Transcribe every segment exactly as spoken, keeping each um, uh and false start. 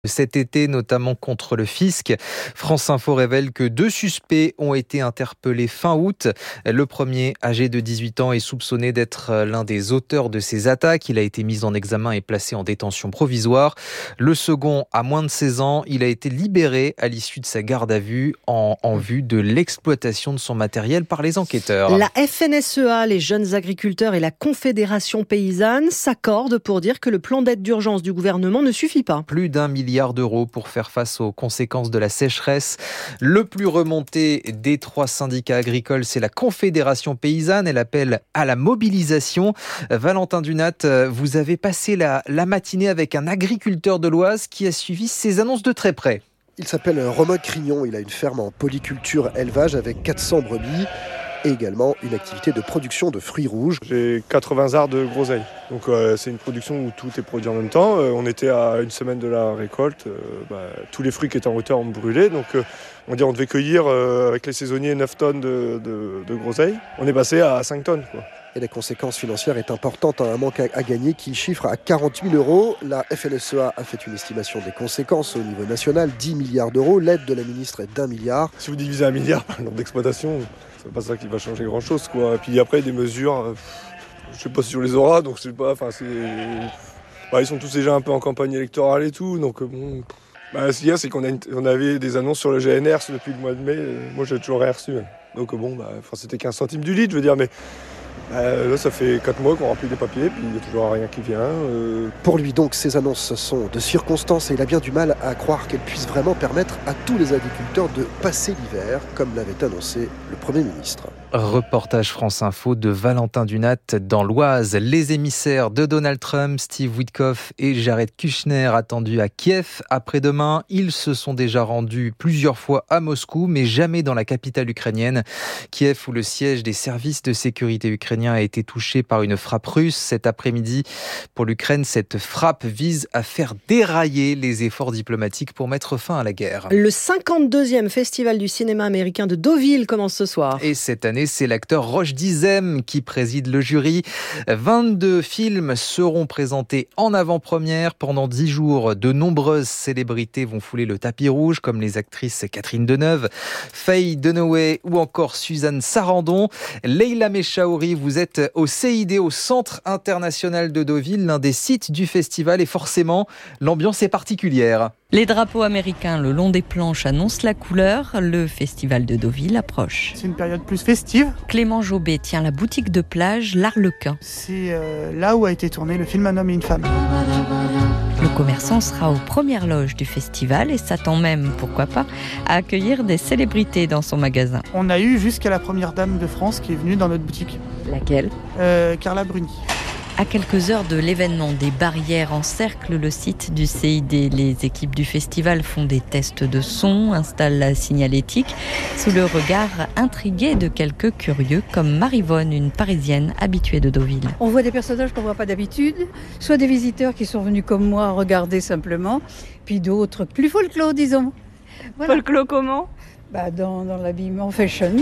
Cet été, notamment contre le fisc. France Info révèle que deux suspects ont été interpellés fin août. Le premier, âgé de dix-huit ans, est soupçonné d'être l'un des auteurs de ces attaques. Il a été mis en examen et placé en détention provisoire. Le second a moins de seize ans. Il a été libéré à l'issue de sa garde à vue en, en vue de l'exploitation de son matériel par les enquêteurs. La F N S E A, les jeunes agriculteurs et la Confédération paysanne s'accordent pour dire que le plan d'aide d'urgence du gouvernement ne suffit pas. Plus d'un milliard d'euros pour faire face aux conséquences de la sécheresse. Le plus remonté des trois syndicats agricoles, c'est la Confédération paysanne. Elle appelle à la mobilisation. Valentin Dunat, vous avez passé la, la matinée avec un agriculteur de l'Oise qui a suivi ces annonces de très près. Il s'appelle Romain Crignon. Il a une ferme en polyculture élevage avec quatre cents brebis et également une activité de production de fruits rouges. J'ai quatre-vingts arts de groseille. Donc euh, c'est une production où tout est produit en même temps. Euh, on était à une semaine de la récolte. Euh, bah, tous les fruits qui étaient en hauteur ont brûlé. Donc euh, on, dit, on devait cueillir euh, avec les saisonniers neuf tonnes de, de, de groseille. On est passé à cinq tonnes, quoi. Et la conséquence financière est importante, un manque à gagner qui chiffre à quarante mille euros. La F N S E A a fait une estimation des conséquences au niveau national, dix milliards d'euros. L'aide de la ministre est d'un milliard. Si vous divisez un milliard par le nombre d'exploitations, c'est pas ça qui va changer grand-chose, quoi. Et puis après, des mesures, euh, je sais pas si on les aura, donc je sais pas, enfin c'est... Bah, ils sont tous déjà un peu en campagne électorale et tout, donc bon... Bah, ce qu'il y a, c'est qu'on a une... on avait des annonces sur le G N R depuis le mois de mai, moi j'ai toujours rien reçu. Donc bon, bah, c'était quinze centimes du litre, je veux dire, mais... Euh, là, ça fait quatre mois qu'on remplit des papiers, puis il n'y a toujours rien qui vient. Euh... Pour lui, donc, ces annonces sont de circonstance et il a bien du mal à croire qu'elles puissent vraiment permettre à tous les agriculteurs de passer l'hiver, comme l'avait annoncé le Premier ministre. Reportage France Info de Valentin Dunat dans l'Oise. Les émissaires de Donald Trump, Steve Witkoff et Jared Kushner attendus à Kiev après-demain. Ils se sont déjà rendus plusieurs fois à Moscou, mais jamais dans la capitale ukrainienne. Kiev, où le siège des services de sécurité ukrainiens a été touché par une frappe russe cet après-midi. Pour l'Ukraine, cette frappe vise à faire dérailler les efforts diplomatiques pour mettre fin à la guerre. Le cinquante-deuxième festival du cinéma américain de Deauville commence ce soir. Et cette année, c'est l'acteur Roch Dizem qui préside le jury. vingt-deux films seront présentés en avant-première pendant dix jours. De nombreuses célébrités vont fouler le tapis rouge, comme les actrices Catherine Deneuve, Faye Dunaway ou encore Suzanne Sarandon. Leila Mechaouri, vous êtes au C I D, au Centre international de Deauville, l'un des sites du festival, et forcément, l'ambiance est particulière. Les drapeaux américains le long des planches annoncent la couleur. Le festival de Deauville approche. C'est une période plus festive. Clément Jobet tient la boutique de plage L'Arlequin. C'est euh, là où a été tourné le film Un homme et une femme. Le commerçant sera aux premières loges du festival et s'attend même, pourquoi pas, à accueillir des célébrités dans son magasin. On a eu jusqu'à la première dame de France qui est venue dans notre boutique. Laquelle ? euh, Carla Bruni. À quelques heures de l'événement, des barrières encerclent le site du C I D. Les équipes du festival font des tests de son, installent la signalétique, sous le regard intrigué de quelques curieux, comme Marivonne, une Parisienne habituée de Deauville. On voit des personnages qu'on ne voit pas d'habitude, soit des visiteurs qui sont venus comme moi regarder simplement, puis d'autres plus folklore, disons. Voilà. Folklore comment ? Bah dans, dans l'habillement fashion.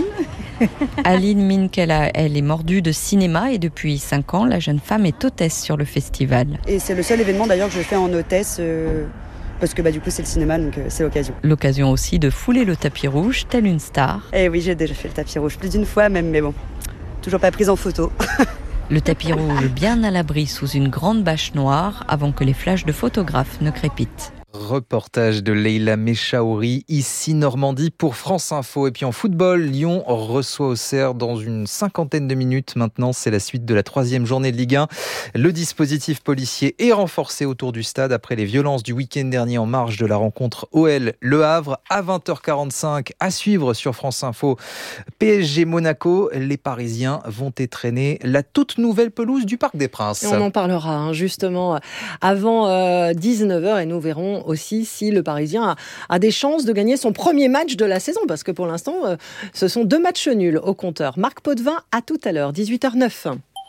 Aline Minkela, elle est mordue de cinéma et depuis cinq ans, la jeune femme est hôtesse sur le festival. Et c'est le seul événement d'ailleurs que je fais en hôtesse, euh, parce que bah, du coup c'est le cinéma, donc euh, c'est l'occasion. L'occasion aussi de fouler le tapis rouge, telle une star. Eh oui, j'ai déjà fait le tapis rouge plus d'une fois même, mais bon, toujours pas prise en photo. Le tapis rouge bien à l'abri sous une grande bâche noire avant que les flashs de photographes ne crépitent. Reportage de Leila Mechaouri, ici Normandie pour France Info. Et puis en football, Lyon reçoit Auxerre dans une cinquantaine de minutes. Maintenant, c'est la suite de la troisième journée de Ligue un. Le dispositif policier est renforcé autour du stade après les violences du week-end dernier en marge de la rencontre O L Le Havre à vingt heures quarante-cinq. À suivre sur France Info, P S G Monaco. Les Parisiens vont étrenner la toute nouvelle pelouse du Parc des Princes. Et on en parlera hein, justement avant euh, dix-neuf heures et nous verrons aussi si le Parisien a, a des chances de gagner son premier match de la saison, parce que pour l'instant, euh, ce sont deux matchs nuls au compteur. Marc Potvin, à tout à l'heure, dix-huit heures neuf.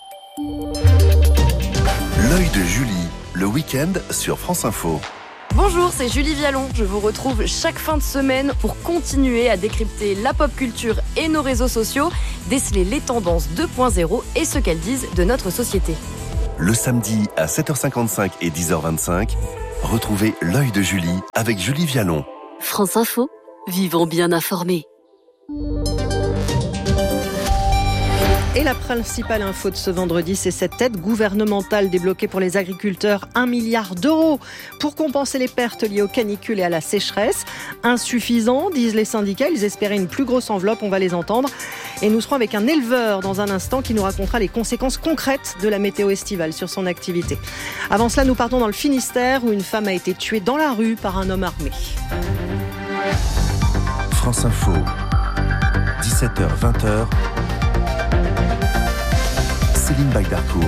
L'œil de Julie, le week-end sur France Info. Bonjour, c'est Julie Vialon. Je vous retrouve chaque fin de semaine pour continuer à décrypter la pop culture et nos réseaux sociaux, déceler les tendances deux point zéro et ce qu'elles disent de notre société. Le samedi à sept heures cinquante-cinq et dix heures vingt-cinq, Retrouvez l'œil de Julie avec Julie Vialon. France Info, vivons bien informés. Et la principale info de ce vendredi, c'est cette aide gouvernementale débloquée pour les agriculteurs, un milliard d'euros pour compenser les pertes liées aux canicules et à la sécheresse. Insuffisant, disent les syndicats, ils espéraient une plus grosse enveloppe, on va les entendre. Et nous serons avec un éleveur dans un instant qui nous racontera les conséquences concrètes de la météo estivale sur son activité. Avant cela, nous partons dans le Finistère où une femme a été tuée dans la rue par un homme armé. France Info, dix-sept heures vingt. Céline Bagdarcourt.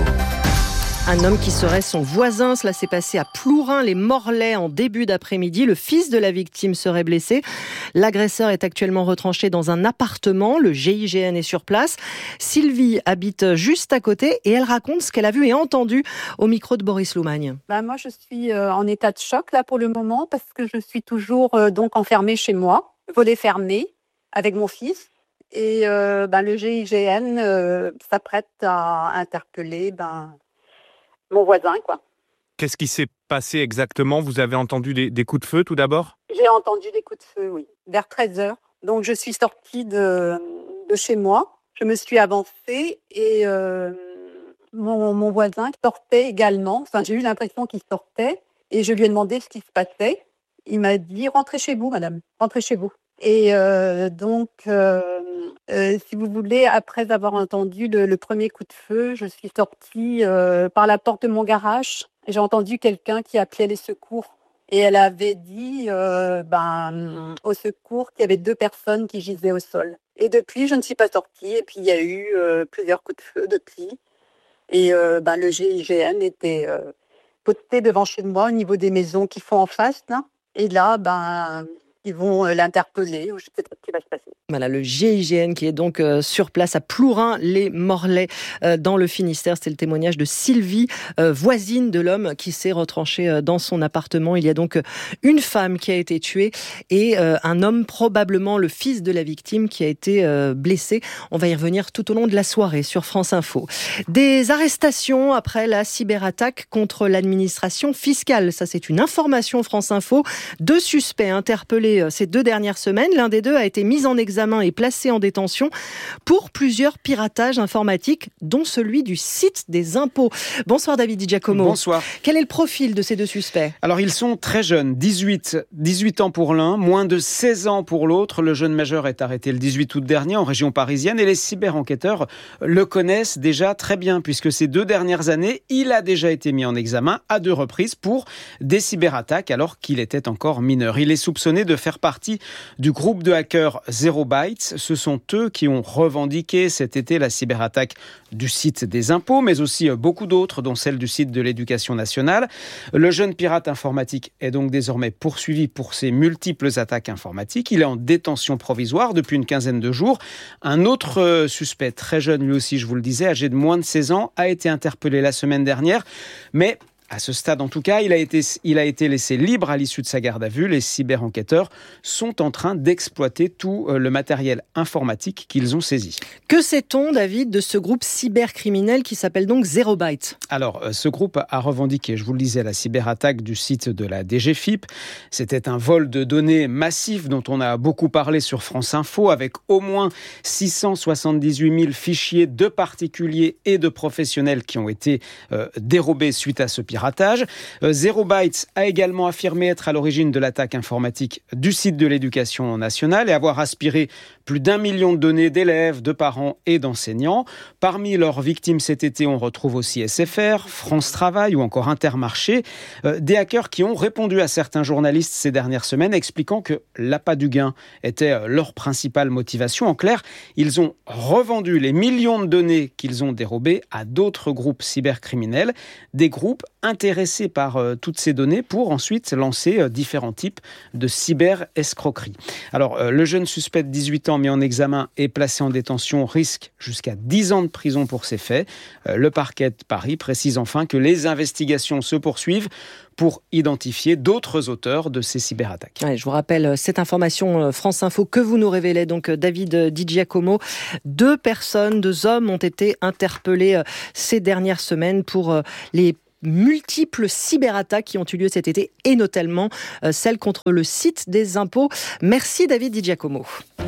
Un homme qui serait son voisin, cela s'est passé à Plourin-les-Morlaix en début d'après-midi. Le fils de la victime serait blessé. L'agresseur est actuellement retranché dans un appartement. Le G I G N est sur place. Sylvie habite juste à côté et elle raconte ce qu'elle a vu et entendu au micro de Boris Loumagne. Bah moi, je suis euh, en état de choc là pour le moment parce que je suis toujours euh, donc enfermée chez moi, volet fermé, avec mon fils. Et euh, ben, le G I G N euh, s'apprête à interpeller ben, mon voisin, quoi. Qu'est-ce qui s'est passé exactement ? Vous avez entendu des, des coups de feu tout d'abord ? J'ai entendu des coups de feu, oui, vers treize heures. Donc je suis sortie de, de chez moi, je me suis avancée et euh, mon, mon voisin sortait également. Enfin, j'ai eu l'impression qu'il sortait et je lui ai demandé ce qui se passait. Il m'a dit « Rentrez chez vous, madame, rentrez chez vous ». Et euh, donc, euh, euh, si vous voulez, après avoir entendu le, le premier coup de feu, je suis sortie euh, par la porte de mon garage et j'ai entendu quelqu'un qui appelait les secours. Et elle avait dit euh, ben, au secours qu'il y avait deux personnes qui gisaient au sol. Et depuis, je ne suis pas sortie. Et puis, il y a eu euh, plusieurs coups de feu depuis. Et euh, ben, le G I G N était euh, posté devant chez moi au niveau des maisons qui font en face, là. Et là, ben... ils vont l'interpeller, je ne sais pas ce qui va se passer. Voilà, le G I G N qui est donc euh, sur place à Plourin-les-Morlaix euh, dans le Finistère. C'est le témoignage de Sylvie, euh, voisine de l'homme qui s'est retranché euh, dans son appartement. Il y a donc euh, une femme qui a été tuée et euh, un homme, probablement le fils de la victime, qui a été euh, blessé. On va y revenir tout au long de la soirée sur France Info. Des arrestations après la cyberattaque contre l'administration fiscale. Ça, c'est une information France Info. Deux suspects interpellés ces deux dernières semaines. L'un des deux a été mis en examen et placé en détention pour plusieurs piratages informatiques, dont celui du site des impôts. Bonsoir David Di Giacomo. Bonsoir. Quel est le profil de ces deux suspects ? Alors ils sont très jeunes, dix-huit, dix-huit ans pour l'un, moins de seize ans pour l'autre. Le jeune majeur est arrêté le dix-huit août dernier en région parisienne et les cyber-enquêteurs le connaissent déjà très bien puisque ces deux dernières années, il a déjà été mis en examen à deux reprises pour des cyberattaques alors qu'il était encore mineur. Il est soupçonné de faire partie du groupe de hackers Zero Bytes. Ce sont eux qui ont revendiqué cet été la cyberattaque du site des impôts, mais aussi beaucoup d'autres, dont celle du site de l'Éducation nationale. Le jeune pirate informatique est donc désormais poursuivi pour ses multiples attaques informatiques. Il est en détention provisoire depuis une quinzaine de jours. Un autre suspect, très jeune lui aussi, je vous le disais, âgé de moins de seize ans, a été interpellé la semaine dernière, mais à ce stade, en tout cas, il a été, il a été laissé libre à l'issue de sa garde à vue. Les cyber-enquêteurs sont en train d'exploiter tout le matériel informatique qu'ils ont saisi. Que sait-on, David, de ce groupe cybercriminel qui s'appelle donc Zero Bytes ? Alors, ce groupe a revendiqué, je vous le disais, la cyberattaque du site de la D G F I P. C'était un vol de données massif dont on a beaucoup parlé sur France Info, avec au moins six cent soixante-dix-huit mille fichiers de particuliers et de professionnels qui ont été euh, dérobés suite à ce piratage. Zero Bytes a également affirmé être à l'origine de l'attaque informatique du site de l'Éducation nationale et avoir aspiré plus d'un million de données d'élèves, de parents et d'enseignants. Parmi leurs victimes cet été, on retrouve aussi S F R, France Travail ou encore Intermarché. Euh, des hackers qui ont répondu à certains journalistes ces dernières semaines, expliquant que l'appât du gain était leur principale motivation. En clair, ils ont revendu les millions de données qu'ils ont dérobées à d'autres groupes cybercriminels, des groupes intéressés par euh, toutes ces données pour ensuite lancer euh, différents types de cyber-escroqueries. Alors, euh, le jeune suspect de dix-huit ans mis en examen et placé en détention risque jusqu'à dix ans de prison pour ces faits. Euh, le parquet de Paris précise enfin que les investigations se poursuivent pour identifier d'autres auteurs de ces cyberattaques. Ouais, je vous rappelle cette information France Info que vous nous révélez, donc David Di Giacomo. Deux personnes, deux hommes ont été interpellés ces dernières semaines pour les multiples cyberattaques qui ont eu lieu cet été et notamment euh, celle contre le site des impôts. Merci David Di Giacomo.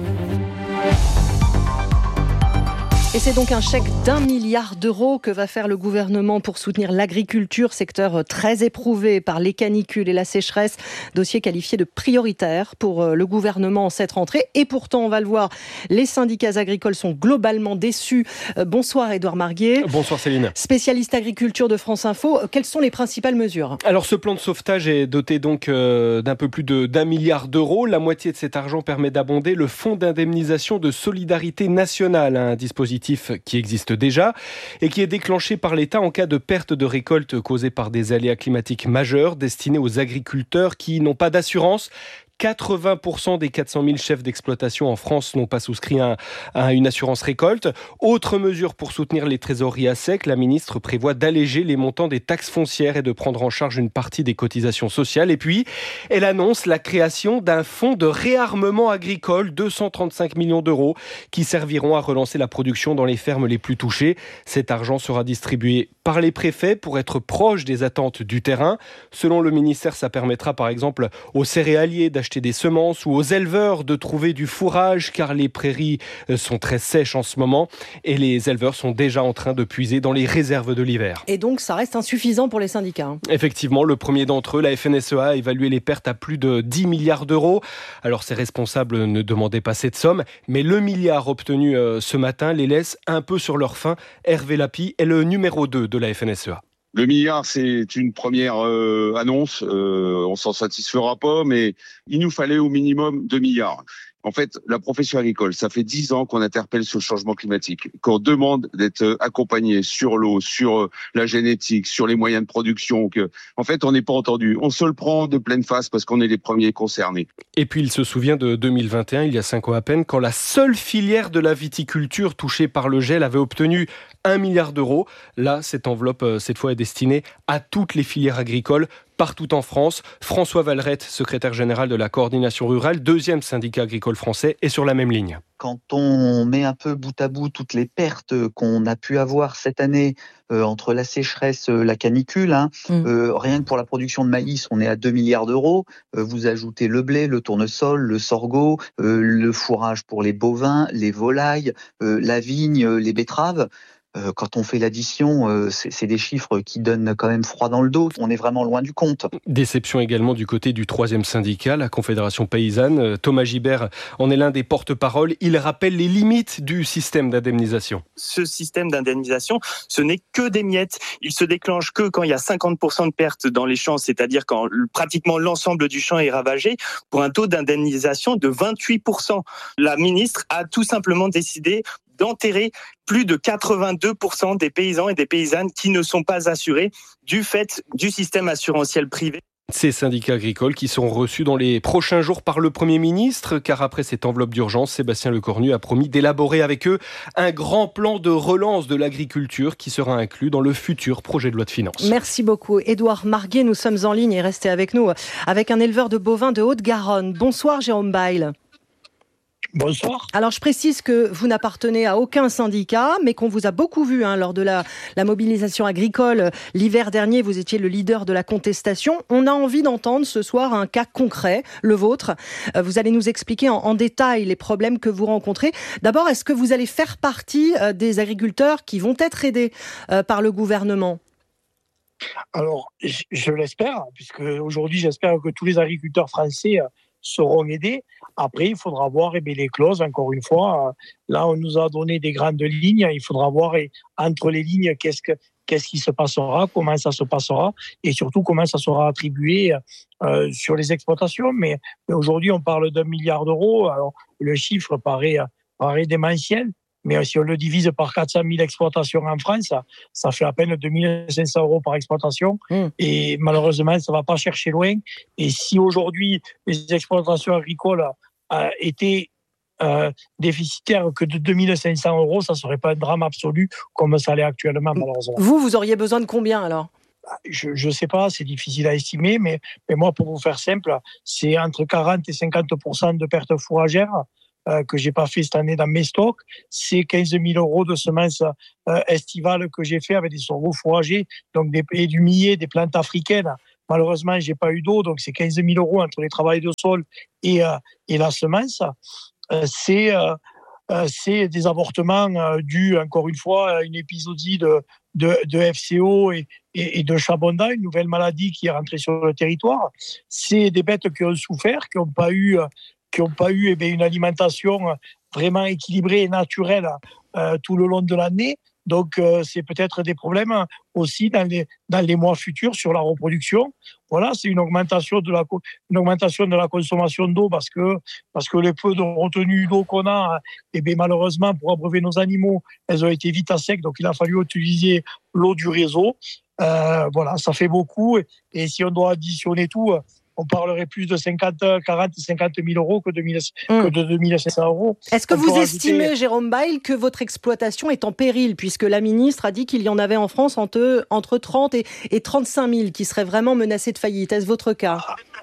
Et c'est donc un chèque d'un milliard d'euros que va faire le gouvernement pour soutenir l'agriculture, secteur très éprouvé par les canicules et la sécheresse, dossier qualifié de prioritaire pour le gouvernement en cette rentrée. Et pourtant, on va le voir, les syndicats agricoles sont globalement déçus. Bonsoir Édouard Marguet. Bonsoir Céline. Spécialiste agriculture de France Info, quelles sont les principales mesures ? Alors ce plan de sauvetage est doté donc euh, d'un peu plus de, d'un milliard d'euros. La moitié de cet argent permet d'abonder le fonds d'indemnisation de solidarité nationale, un dispositif qui existe déjà et qui est déclenché par l'État en cas de perte de récolte causée par des aléas climatiques majeurs destinés aux agriculteurs qui n'ont pas d'assurance. quatre-vingts pour cent des quatre cent mille chefs d'exploitation en France n'ont pas souscrit à, à une assurance récolte. Autre mesure pour soutenir les trésoreries à sec, la ministre prévoit d'alléger les montants des taxes foncières et de prendre en charge une partie des cotisations sociales. Et puis, elle annonce la création d'un fonds de réarmement agricole, deux cent trente-cinq millions d'euros, qui serviront à relancer la production dans les fermes les plus touchées. Cet argent sera distribué par les préfets pour être proche des attentes du terrain. Selon le ministère, ça permettra par exemple aux céréaliers d'acheter acheter des semences ou aux éleveurs de trouver du fourrage car les prairies sont très sèches en ce moment et les éleveurs sont déjà en train de puiser dans les réserves de l'hiver. Et donc ça reste insuffisant pour les syndicats. Effectivement, le premier d'entre eux, la F N S E A, a évalué les pertes à plus de dix milliards d'euros. Alors ses responsables ne demandaient pas cette somme, mais le milliard obtenu ce matin les laisse un peu sur leur faim. Hervé Lapi est le numéro deux de la F N S E A. Le milliard, c'est une première euh, annonce. Euh, on s'en satisfera pas, mais il nous fallait au minimum deux milliards. En fait, la profession agricole, ça fait dix ans qu'on interpelle sur le changement climatique, qu'on demande d'être accompagné sur l'eau, sur la génétique, sur les moyens de production. Que, en fait, on n'est pas entendu. On se le prend de pleine face parce qu'on est les premiers concernés. Et puis, il se souvient de deux mille vingt et un, il y a cinq ans à peine, quand la seule filière de la viticulture touchée par le gel avait obtenu un milliard d'euros. Là, cette enveloppe, cette fois, est destinée à toutes les filières agricoles, partout en France. François Valrette, secrétaire général de la coordination rurale, deuxième syndicat agricole français, est sur la même ligne. Quand on met un peu bout à bout toutes les pertes qu'on a pu avoir cette année euh, entre la sécheresse, euh, la canicule, hein, mmh. euh, rien que pour la production de maïs, on est à deux milliards d'euros. Euh, vous ajoutez le blé, le tournesol, le sorgho, euh, le fourrage pour les bovins, les volailles, euh, la vigne, les betteraves. Euh, quand on fait l'addition, euh, c'est, c'est des chiffres qui donnent quand même froid dans le dos. On est vraiment loin du compte. Déception également du côté du troisième syndicat, la Confédération paysanne. Thomas Gibert en est l'un des porte-parole. Il rappelle les limites du système d'indemnisation. Ce système d'indemnisation, ce n'est que des miettes. Il se déclenche que quand il y a cinquante pour cent de pertes dans les champs, c'est-à-dire quand pratiquement l'ensemble du champ est ravagé, pour un taux d'indemnisation de vingt-huit pour cent. La ministre a tout simplement décidé d'enterrer plus de quatre-vingt-deux pour cent des paysans et des paysannes qui ne sont pas assurés du fait du système assurantiel privé. Ces syndicats agricoles qui seront reçus dans les prochains jours par le Premier ministre, car après cette enveloppe d'urgence, Sébastien Lecornu a promis d'élaborer avec eux un grand plan de relance de l'agriculture qui sera inclus dans le futur projet de loi de finances. Merci beaucoup. Édouard Marguet, nous sommes en ligne et restez avec nous avec un éleveur de bovins de Haute-Garonne. Bonsoir Jérôme Bail. Bonsoir. Alors je précise que vous n'appartenez à aucun syndicat, mais qu'on vous a beaucoup vu hein, lors de la, la mobilisation agricole. L'hiver dernier, vous étiez le leader de la contestation. On a envie d'entendre ce soir un cas concret, le vôtre. Vous allez nous expliquer en, en détail les problèmes que vous rencontrez. D'abord, est-ce que vous allez faire partie des agriculteurs qui vont être aidés par le gouvernement ? Alors, je, je l'espère, puisque aujourd'hui, j'espère que tous les agriculteurs français seront aidés. Après, il faudra voir eh bien, les clauses, encore une fois. Là, on nous a donné des grandes lignes. Il faudra voir eh, entre les lignes qu'est-ce, que, qu'est-ce qui se passera, comment ça se passera et surtout comment ça sera attribué euh, sur les exploitations. Mais, mais aujourd'hui, on parle d'un milliard d'euros. Alors, le chiffre paraît, paraît démentiel. Mais si on le divise par quatre cent mille exploitations en France, ça, ça fait à peine deux mille cinq cents euros par exploitation. Mmh. Et malheureusement, ça ne va pas chercher loin. Et si aujourd'hui, les exploitations agricoles euh, étaient euh, déficitaires que de deux mille cinq cents euros, ça ne serait pas un drame absolu comme ça l'est actuellement, malheureusement. Vous, vous auriez besoin de combien alors ? Je ne sais pas, c'est difficile à estimer, mais, mais moi, pour vous faire simple, c'est entre quarante et cinquante pour cent de pertes fourragères. euh, que j'ai pas fait cette année dans mes stocks. C'est quinze mille euros de semences euh, estivales que j'ai fait avec des sorgho fourragers, donc des, et du millet, des plantes africaines. Malheureusement, j'ai pas eu d'eau, donc c'est quinze mille euros entre les travails de sol et, euh, et la semence. Euh, c'est, euh, euh, c'est des avortements euh, dus, encore une fois, à une épisodie de, de, de F C O et, et, et de Chabonda, une nouvelle maladie qui est rentrée sur le territoire. C'est des bêtes qui ont souffert, qui n'ont pas eu, qui ont pas eu eh bien, une alimentation vraiment équilibrée et naturelle euh, tout le long de l'année. Donc, euh, c'est peut-être des problèmes aussi dans les, dans les mois futurs sur la reproduction. Voilà, c'est une augmentation de la, une augmentation de la consommation d'eau parce que, parce que les peu de retenue d'eau qu'on a, eh bien, malheureusement, pour abreuver nos animaux, elles ont été vite à sec. Donc, il a fallu utiliser l'eau du réseau. Euh, voilà, ça fait beaucoup. Et, et si on doit additionner tout, on parlerait plus de cinquante, quarante, cinquante mille euros que de, mille, mmh. que de deux mille cinq cents euros. Est-ce que on vous estimez, rajouter... Jérôme Bail, que votre exploitation est en péril, puisque la ministre a dit qu'il y en avait en France entre, entre trente et, et trente-cinq mille qui seraient vraiment menacés de faillite? Est-ce votre cas?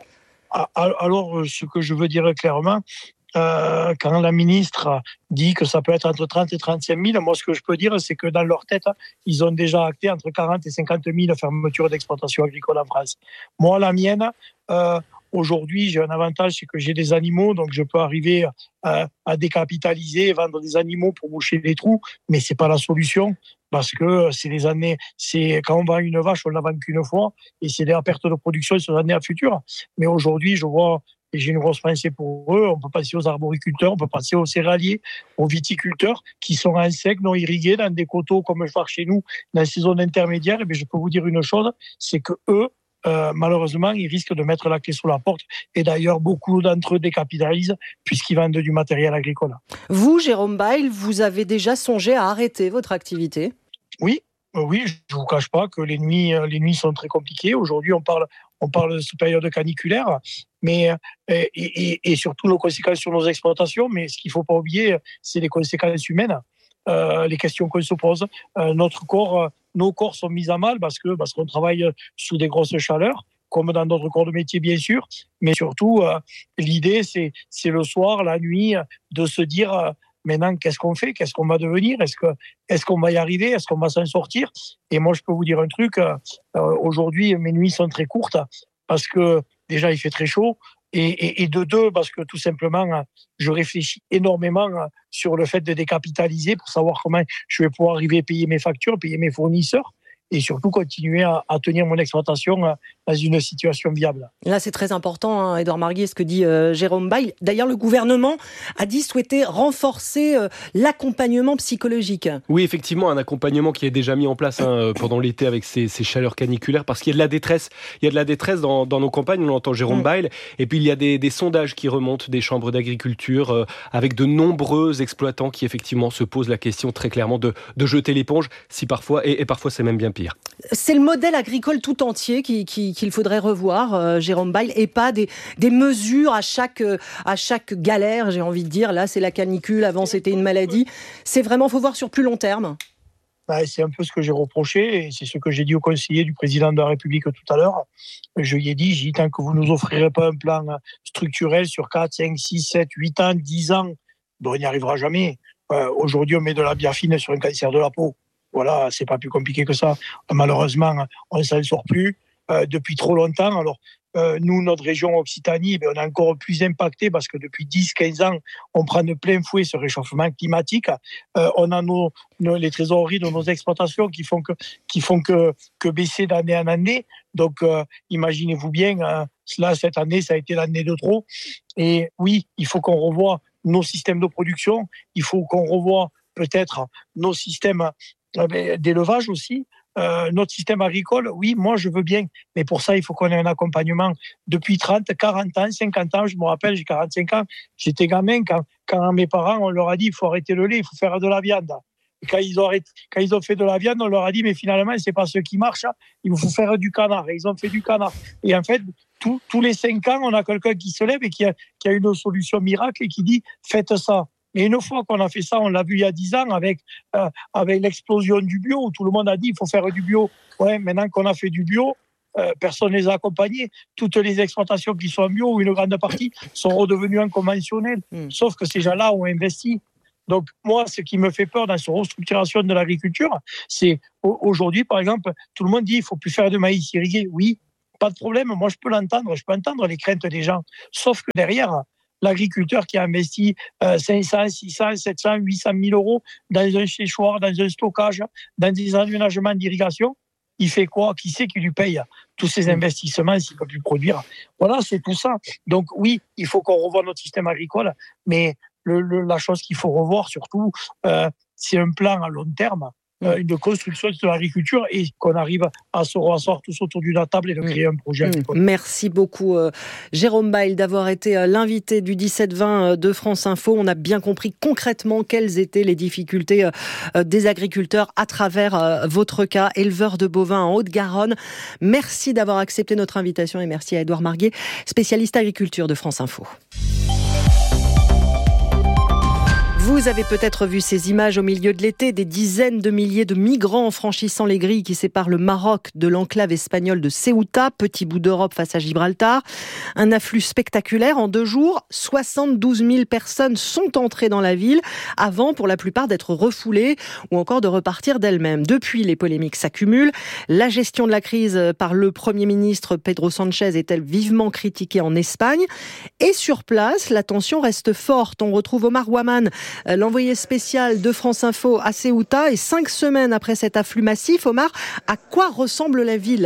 Alors, ce que je veux dire clairement, Euh, quand la ministre dit que ça peut être entre trente et trente-cinq mille, moi ce que je peux dire c'est que dans leur tête, ils ont déjà acté entre quarante et cinquante mille fermetures d'exploitation agricole en France. Moi, la mienne, euh, aujourd'hui, j'ai un avantage, c'est que j'ai des animaux, donc je peux arriver à, à décapitaliser et vendre des animaux pour boucher les trous, mais c'est pas la solution. Parce que c'est les années, c'est quand on vend une vache, on la vend qu'une fois, et c'est la perte de production sur les années à futur. Mais aujourd'hui, je vois, et j'ai une grosse pensée pour eux, on peut passer aux arboriculteurs, on peut passer aux céréaliers, aux viticulteurs, qui sont en sec, non irrigués, dans des coteaux comme je vois chez nous, dans ces zones intermédiaires. Et bien, je peux vous dire une chose, c'est que eux, Euh, malheureusement, ils risquent de mettre la clé sous la porte. Et d'ailleurs, beaucoup d'entre eux décapitalisent puisqu'ils vendent du matériel agricole. Vous, Jérôme Bail, vous avez déjà songé à arrêter votre activité? Oui, oui, je ne vous cache pas que les nuits, les nuits sont très compliquées. Aujourd'hui, on parle, on parle de cette période caniculaire, mais et, et, et surtout nos conséquences sur nos exploitations. Mais ce qu'il ne faut pas oublier, c'est les conséquences humaines. Euh, les questions qu'on se pose. Euh, notre corps, euh, nos corps sont mis à mal parce que parce qu'on travaille sous des grosses chaleurs, comme dans d'autres corps de métier bien sûr. Mais surtout, euh, l'idée c'est c'est le soir, la nuit, de se dire euh, maintenant qu'est-ce qu'on fait, qu'est-ce qu'on va devenir, est-ce que est-ce qu'on va y arriver, est-ce qu'on va s'en sortir. Et moi, je peux vous dire un truc. Euh, aujourd'hui, mes nuits sont très courtes parce que déjà il fait très chaud. Et, et, et de deux, parce que tout simplement, je réfléchis énormément sur le fait de décapitaliser pour savoir comment je vais pouvoir arriver à payer mes factures, payer mes fournisseurs et surtout continuer à, à tenir mon exploitation dans une situation viable. Là, c'est très important, hein, Édouard Marguier, ce que dit euh, Jérôme Bail. D'ailleurs, le gouvernement a dit souhaiter renforcer euh, l'accompagnement psychologique. Oui, effectivement, un accompagnement qui est déjà mis en place hein, pendant l'été avec ces, ces chaleurs caniculaires, parce qu'il y a de la détresse. Il y a de la détresse dans, dans nos campagnes, on entend Jérôme mmh. Bail. Et puis, il y a des, des sondages qui remontent des chambres d'agriculture euh, avec de nombreux exploitants qui, effectivement, se posent la question très clairement de, de jeter l'éponge, si parfois, et, et parfois c'est même bien pire. C'est le modèle agricole tout entier qui, qui, qu'il faudrait revoir, euh, Jérôme Bail, et pas des, des mesures à chaque, à chaque galère, j'ai envie de dire. Là, c'est la canicule, avant c'était une maladie. C'est vraiment, il faut voir sur plus long terme. Bah, c'est un peu ce que j'ai reproché, et c'est ce que j'ai dit au conseiller du président de la République tout à l'heure. Je lui ai dit, j'ai dit, tant que vous ne nous offrirez pas un plan structurel sur quatre, cinq, six, sept, huit ans, dix ans, bon, on n'y arrivera jamais. Euh, aujourd'hui, on met de la biafine sur un cancer de la peau. Voilà, c'est pas plus compliqué que ça. Malheureusement, on ne s'en sort plus euh, depuis trop longtemps. Alors, euh, nous, notre région Occitanie, ben, on est encore plus impacté parce que depuis dix quinze ans, on prend de plein fouet ce réchauffement climatique. Euh, on a nos, nos, les trésoreries de nos exploitations qui font que, qui font que, que baisser d'année en année. Donc, euh, imaginez-vous bien, hein, là, cette année, ça a été l'année de trop. Et oui, il faut qu'on revoie nos systèmes de production. Il faut qu'on revoie peut-être nos systèmes d'élevage aussi, euh, notre système agricole, oui, moi je veux bien, mais pour ça il faut qu'on ait un accompagnement depuis trente, quarante ans, cinquante ans, je me rappelle, j'ai quarante-cinq ans, j'étais gamin, quand, quand mes parents, on leur a dit il faut arrêter le lait, il faut faire de la viande. Et quand ils ont arrêté, quand ils ont fait de la viande, on leur a dit mais finalement c'est pas ce qui marche, hein, il faut faire du canard, et ils ont fait du canard. Et en fait, tout, tous les cinq ans, on a quelqu'un qui se lève et qui a, qui a une solution miracle et qui dit faites ça. Mais une fois qu'on a fait ça, on l'a vu il y a dix ans avec, euh, avec l'explosion du bio, où tout le monde a dit il faut faire du bio. Ouais, maintenant qu'on a fait du bio, euh, personne ne les a accompagnés. Toutes les exploitations qui sont en bio, une grande partie, sont redevenues en conventionnel. Mmh. Sauf que ces gens-là ont investi. Donc, moi, ce qui me fait peur dans cette restructuration de l'agriculture, c'est aujourd'hui, par exemple, tout le monde dit qu'il ne faut plus faire de maïs irrigué. Oui, pas de problème. Moi, je peux l'entendre. Je peux entendre les craintes des gens. Sauf que derrière, l'agriculteur qui a investi euh, cinq cents, six cents, sept cents, huit cent mille euros dans un séchoir, dans un stockage, dans des aménagements d'irrigation, il fait quoi? Qui c'est qui lui paye tous ces investissements s'il ne peut plus produire? Voilà, c'est tout ça. Donc oui, il faut qu'on revoie notre système agricole, mais le, le, la chose qu'il faut revoir surtout, euh, c'est un plan à long terme, euh, une construction de l'agriculture et qu'on arrive à se rasseoir tous autour d'une table et de créer un projet agricole. Merci beaucoup euh, Jérôme Bail d'avoir été euh, l'invité du dix-sept vingt de France Info. On a bien compris concrètement quelles étaient les difficultés euh, des agriculteurs à travers euh, votre cas, éleveur de bovins en Haute-Garonne. Merci d'avoir accepté notre invitation et merci à Édouard Marguet, spécialiste agriculture de France Info. Vous avez peut-être vu ces images au milieu de l'été, des dizaines de milliers de migrants franchissant les grilles qui séparent le Maroc de l'enclave espagnole de Ceuta, petit bout d'Europe face à Gibraltar. Un afflux spectaculaire en deux jours. soixante-douze mille personnes sont entrées dans la ville avant, pour la plupart, d'être refoulées ou encore de repartir d'elles-mêmes. Depuis, les polémiques s'accumulent. La gestion de la crise par le Premier ministre Pedro Sánchez est-elle vivement critiquée en Espagne? Et sur place, la tension reste forte. On retrouve Omar Ouaman, l'envoyé spécial de France Info à Ceuta, et cinq semaines après cet afflux massif, Omar, à quoi ressemble la ville ?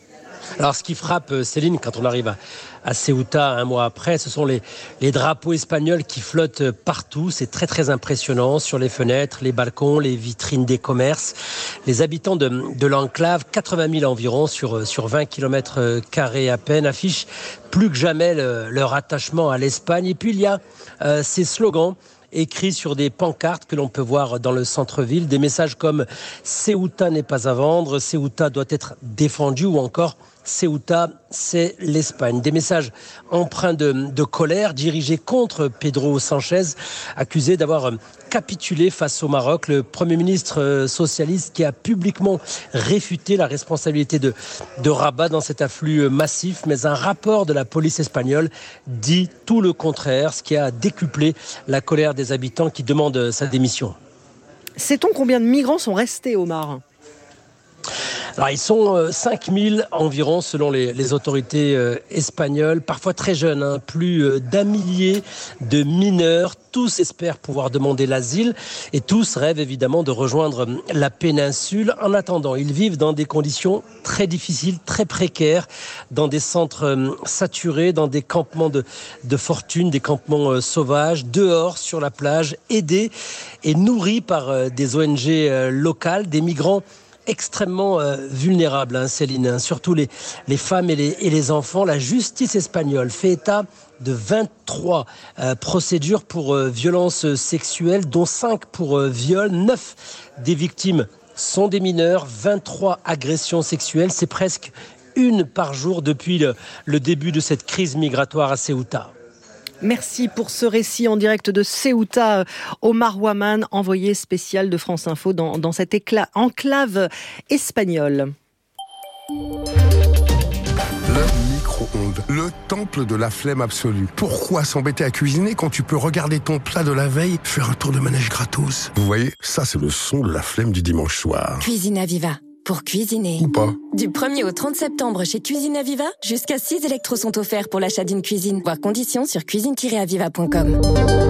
Alors ce qui frappe, Céline, quand on arrive à, à Ceuta un mois après, ce sont les, les drapeaux espagnols qui flottent partout. C'est très très impressionnant, sur les fenêtres, les balcons, les vitrines des commerces. Les habitants de, de l'enclave, quatre-vingt mille environ sur, sur vingt kilomètres carrés à peine, affichent plus que jamais le, leur attachement à l'Espagne. Et puis il y a euh, ces slogans écrits sur des pancartes que l'on peut voir dans le centre-ville. Des messages comme « Ceuta n'est pas à vendre »,« Ceuta doit être défendu » ou encore « Ceuta, c'est l'Espagne ». Des messages empreints de, de colère dirigés contre Pedro Sánchez, accusé d'avoir capitulé face au Maroc. Le Premier ministre socialiste qui a publiquement réfuté la responsabilité de, de Rabat dans cet afflux massif. Mais un rapport de la police espagnole dit tout le contraire, ce qui a décuplé la colère des habitants qui demandent sa démission. Sait-on combien de migrants sont restés, Omar ? Alors, ils sont cinq mille environ selon les, les autorités euh, espagnoles, parfois très jeunes, hein, plus euh, d'un millier de mineurs. Tous espèrent pouvoir demander l'asile et tous rêvent évidemment de rejoindre la péninsule. En attendant, ils vivent dans des conditions très difficiles, très précaires, dans des centres euh, saturés, dans des campements de, de fortune, des campements euh, sauvages, dehors, sur la plage, aidés et nourris par euh, des O N G euh, locales, des migrants extrêmement euh, vulnérables, hein, Céline, hein, surtout les, les femmes et les, et les enfants. La justice espagnole fait état de vingt-trois euh, procédures pour euh, violences sexuelles, dont cinq pour euh, viol. neuf des victimes sont des mineurs, vingt-trois agressions sexuelles. C'est presque une par jour depuis le, le début de cette crise migratoire à Ceuta. Merci pour ce récit en direct de Ceuta, Omar Ouaman, envoyé spécial de France Info dans, dans cette éclat, enclave espagnole. Le micro-ondes, le temple de la flemme absolue. Pourquoi s'embêter à cuisiner quand tu peux regarder ton plat de la veille, faire un tour de manège gratos? Vous voyez, ça c'est le son de la flemme du dimanche soir. Cuisine Aviva. Pour cuisiner. Ou pas. Du premier au trente septembre chez Cuisine Aviva, jusqu'à six électros sont offerts pour l'achat d'une cuisine. Voir conditions sur cuisine tiret aviva point com.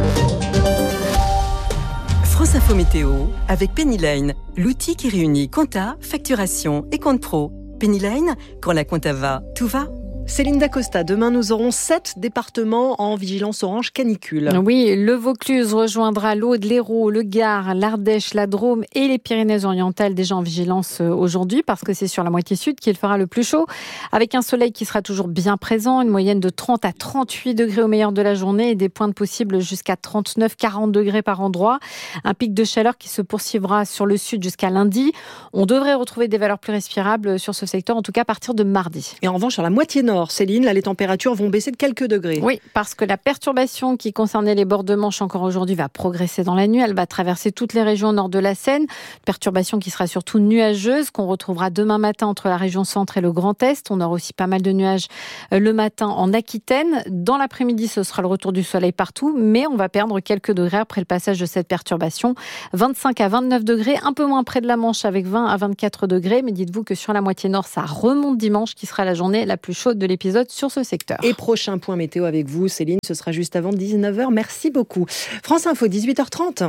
France Info Météo avec Pennyline, l'outil qui réunit compta, facturation et compte pro. Pennyline, quand la compta va, tout va. Céline Dacosta, demain nous aurons sept départements en vigilance orange canicule. Oui, le Vaucluse rejoindra l'Aude, l'Hérault, le Gard, l'Ardèche, la Drôme et les Pyrénées-Orientales déjà en vigilance aujourd'hui parce que c'est sur la moitié sud qu'il fera le plus chaud avec un soleil qui sera toujours bien présent, une moyenne de trente à trente-huit degrés au meilleur de la journée et des pointes possibles jusqu'à trente-neuf à quarante degrés par endroit. Un pic de chaleur qui se poursuivra sur le sud jusqu'à lundi. On devrait retrouver des valeurs plus respirables sur ce secteur, en tout cas à partir de mardi. Et en revanche, sur la moitié nord, nord. Céline, là, les températures vont baisser de quelques degrés. Oui, parce que la perturbation qui concernait les bords de Manche encore aujourd'hui va progresser dans la nuit. Elle va traverser toutes les régions au nord de la Seine. Perturbation qui sera surtout nuageuse, qu'on retrouvera demain matin entre la région centre et le Grand Est. On aura aussi pas mal de nuages le matin en Aquitaine. Dans l'après-midi, ce sera le retour du soleil partout, mais on va perdre quelques degrés après le passage de cette perturbation. vingt-cinq à vingt-neuf degrés, un peu moins près de la Manche avec vingt à vingt-quatre degrés. Mais dites-vous que sur la moitié nord, ça remonte dimanche, qui sera la journée la plus chaude de l'épisode sur ce secteur. Et prochain point météo avec vous, Céline, ce sera juste avant dix-neuf heures. Merci beaucoup. France Info, dix-huit heures trente.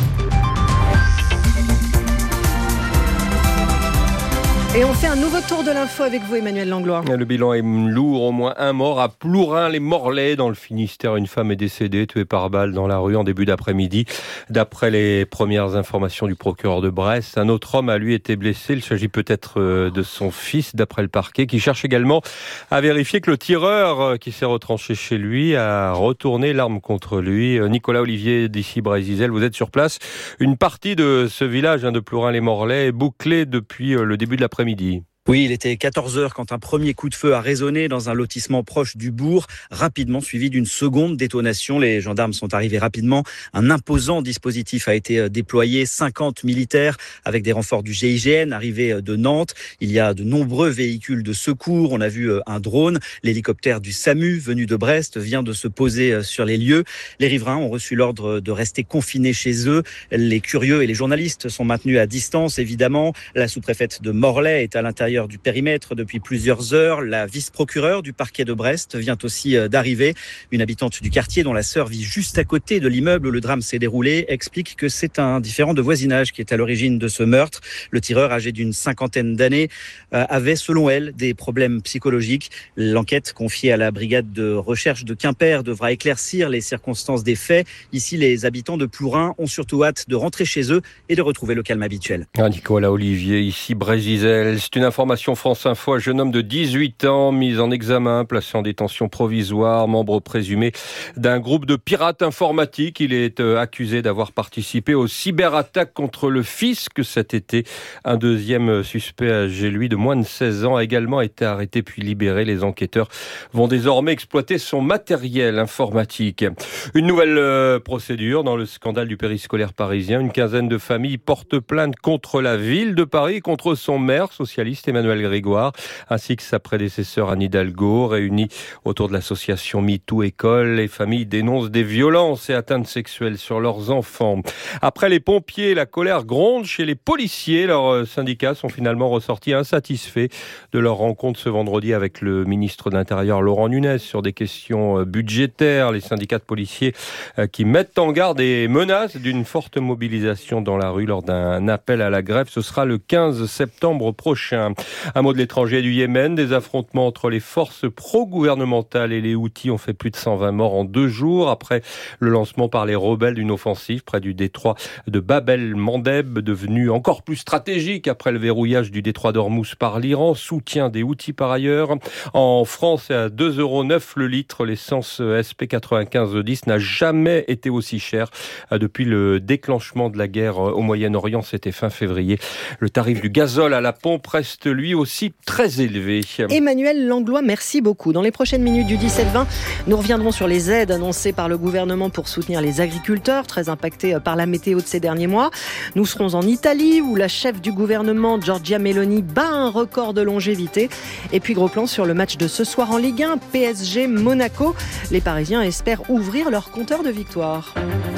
Et on fait un nouveau tour de l'info avec vous, Emmanuel Langlois. Le bilan est lourd, au moins un mort à Plourin-les-Morlaix, dans le Finistère. Une femme est décédée, tuée par balle dans la rue en début d'après-midi. D'après les premières informations du procureur de Brest, un autre homme a lui été blessé. Il s'agit peut-être de son fils, d'après le parquet, qui cherche également à vérifier que le tireur qui s'est retranché chez lui a retourné l'arme contre lui. Nicolas Olivier, d'ici Brésil, vous êtes sur place. Une partie de ce village de Plourin-les-Morlaix est bouclée depuis le début de l'après-midi. Midi. Oui, il était quatorze heures quand un premier coup de feu a résonné dans un lotissement proche du bourg, rapidement suivi d'une seconde détonation. Les gendarmes sont arrivés rapidement. Un imposant dispositif a été déployé, cinquante militaires avec des renforts du G I G N arrivés de Nantes. Il y a de nombreux véhicules de secours. On a vu un drone. L'hélicoptère du SAMU venu de Brest vient de se poser sur les lieux. Les riverains ont reçu l'ordre de rester confinés chez eux. Les curieux et les journalistes sont maintenus à distance, évidemment. La sous-préfète de Morlaix est à l'intérieur du périmètre depuis plusieurs heures. La vice-procureure du parquet de Brest vient aussi d'arriver. Une habitante du quartier dont la sœur vit juste à côté de l'immeuble où le drame s'est déroulé explique que c'est un différend de voisinage qui est à l'origine de ce meurtre. Le tireur, âgé d'une cinquantaine d'années, avait selon elle des problèmes psychologiques. L'enquête confiée à la brigade de recherche de Quimper devra éclaircir les circonstances des faits. Ici, les habitants de Plourin ont surtout hâte de rentrer chez eux et de retrouver le calme habituel. Ah, Nicolas Olivier, ici Brésil. C'est une information France Info. Un jeune homme de dix-huit ans mis en examen, placé en détention provisoire, membre présumé d'un groupe de pirates informatiques. Il est accusé d'avoir participé aux cyberattaques contre le fisc cet été. Un deuxième suspect âgé, lui, de moins de seize ans, a également été arrêté puis libéré. Les enquêteurs vont désormais exploiter son matériel informatique. Une nouvelle euh, procédure dans le scandale du périscolaire parisien. Une quinzaine de familles portent plainte contre la ville de Paris, contre son maire socialiste Emmanuel Grégoire, ainsi que sa prédécesseur Anne Hidalgo. Réunis autour de l'association MeToo École, les familles dénoncent des violences et atteintes sexuelles sur leurs enfants. Après les pompiers, la colère gronde chez les policiers. Leurs syndicats sont finalement ressortis insatisfaits de leur rencontre ce vendredi avec le ministre de l'Intérieur Laurent Nunez sur des questions budgétaires. Les syndicats de policiers qui mettent en garde et menacent d'une forte mobilisation dans la rue lors d'un appel à la grève. Ce sera le quinze septembre prochain. Un mot de l'étranger, du Yémen. Des affrontements entre les forces pro-gouvernementales et les Houthis ont fait plus de cent vingt morts en deux jours après le lancement par les rebelles d'une offensive près du détroit de Bab el-Mandeb, devenu encore plus stratégique après le verrouillage du détroit d'Ormuz par l'Iran. Soutien des Houthis par ailleurs. En France, c'est à deux euros neuf le litre. L'essence S P quatre-vingt-quinze dix n'a jamais été aussi chère depuis le déclenchement de la guerre au Moyen-Orient. C'était fin février. Le tarif du gazole à la pompe reste lui aussi très élevé. Emmanuel Langlois, merci beaucoup. Dans les prochaines minutes du dix-sept vingt, nous reviendrons sur les aides annoncées par le gouvernement pour soutenir les agriculteurs, très impactés par la météo de ces derniers mois. Nous serons en Italie, où la chef du gouvernement, Giorgia Meloni, bat un record de longévité. Et puis gros plan sur le match de ce soir en Ligue un, P S G Monaco. Les Parisiens espèrent ouvrir leur compteur de victoire.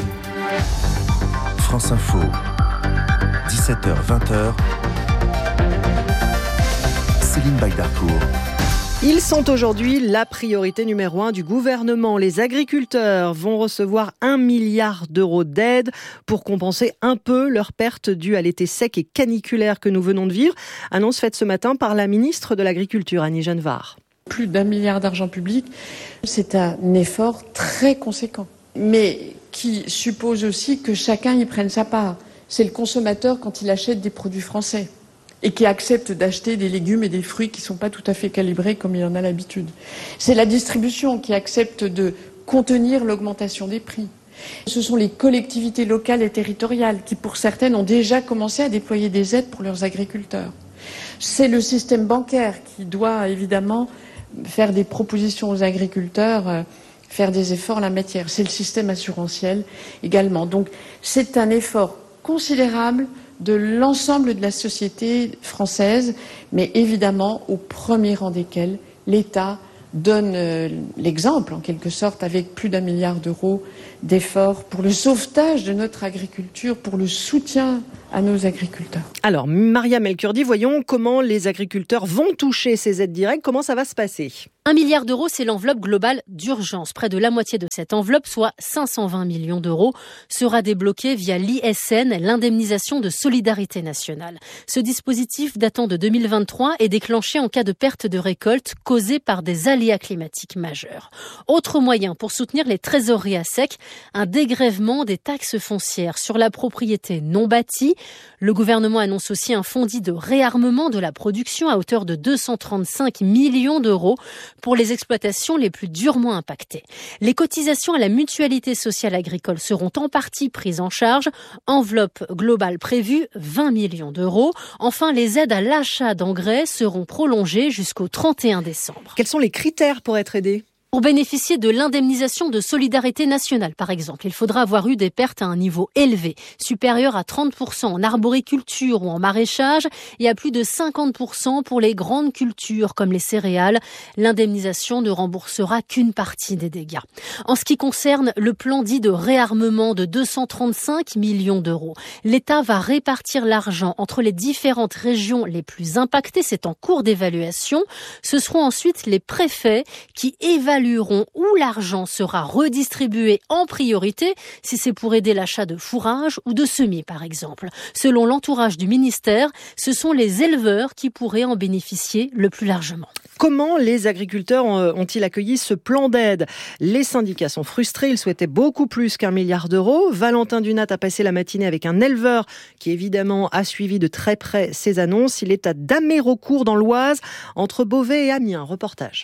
France Info, dix-sept heures vingt. Céline Bagdarcourt. Ils sont aujourd'hui la priorité numéro un du gouvernement. Les agriculteurs vont recevoir un milliard d'euros d'aide pour compenser un peu leurs pertes dues à l'été sec et caniculaire que nous venons de vivre. Annonce faite ce matin par la ministre de l'Agriculture, Annie Genevard. Plus d'un milliard d'argent public, c'est un effort très conséquent, mais qui suppose aussi que chacun y prenne sa part. C'est le consommateur quand il achète des produits français et qui accepte d'acheter des légumes et des fruits qui ne sont pas tout à fait calibrés comme il en a l'habitude. C'est la distribution qui accepte de contenir l'augmentation des prix. Ce sont les collectivités locales et territoriales qui, pour certaines, ont déjà commencé à déployer des aides pour leurs agriculteurs. C'est le système bancaire qui doit évidemment faire des propositions aux agriculteurs, euh, faire des efforts en la matière. C'est le système assurantiel également. Donc c'est un effort considérable de l'ensemble de la société française, mais évidemment au premier rang desquels l'État donne euh, l'exemple, en quelque sorte, avec plus d'un milliard d'euros d'efforts pour le sauvetage de notre agriculture, pour le soutien à nos agriculteurs. Alors, Maria Melkurdi, voyons comment les agriculteurs vont toucher ces aides directes. Comment ça va se passer ? Un milliard d'euros, c'est l'enveloppe globale d'urgence. Près de la moitié de cette enveloppe, soit cinq cent vingt millions d'euros, sera débloquée via l'I S N, l'indemnisation de solidarité nationale. Ce dispositif datant de deux mille vingt-trois est déclenché en cas de perte de récolte causée par des aléas climatiques majeurs. Autre moyen pour soutenir les trésoreries à sec, un dégrèvement des taxes foncières sur la propriété non bâtie. Le gouvernement annonce aussi un fonds dit de réarmement de la production à hauteur de deux cent trente-cinq millions d'euros pour les exploitations les plus durement impactées. Les cotisations à la mutualité sociale agricole seront en partie prises en charge. Enveloppe globale prévue, vingt millions d'euros. Enfin, les aides à l'achat d'engrais seront prolongées jusqu'au trente et un décembre. Quels sont les critères pour être aidé ? Pour bénéficier de l'indemnisation de solidarité nationale, par exemple, il faudra avoir eu des pertes à un niveau élevé, supérieur à trente pour cent en arboriculture ou en maraîchage et à plus de cinquante pour cent pour les grandes cultures comme les céréales. L'indemnisation ne remboursera qu'une partie des dégâts. En ce qui concerne le plan dit de réarmement de deux cent trente-cinq millions d'euros, l'État va répartir l'argent entre les différentes régions les plus impactées. C'est en cours d'évaluation. Ce seront ensuite les préfets qui évalueront où l'argent sera redistribué en priorité, si c'est pour aider l'achat de fourrage ou de semis par exemple. Selon l'entourage du ministère, ce sont les éleveurs qui pourraient en bénéficier le plus largement. Comment les agriculteurs ont-ils accueilli ce plan d'aide ? Les syndicats sont frustrés, ils souhaitaient beaucoup plus qu'un milliard d'euros. Valentin Dunat a passé la matinée avec un éleveur qui évidemment a suivi de très près ces annonces. Il est à Damérocourt dans l'Oise, entre Beauvais et Amiens. Reportage.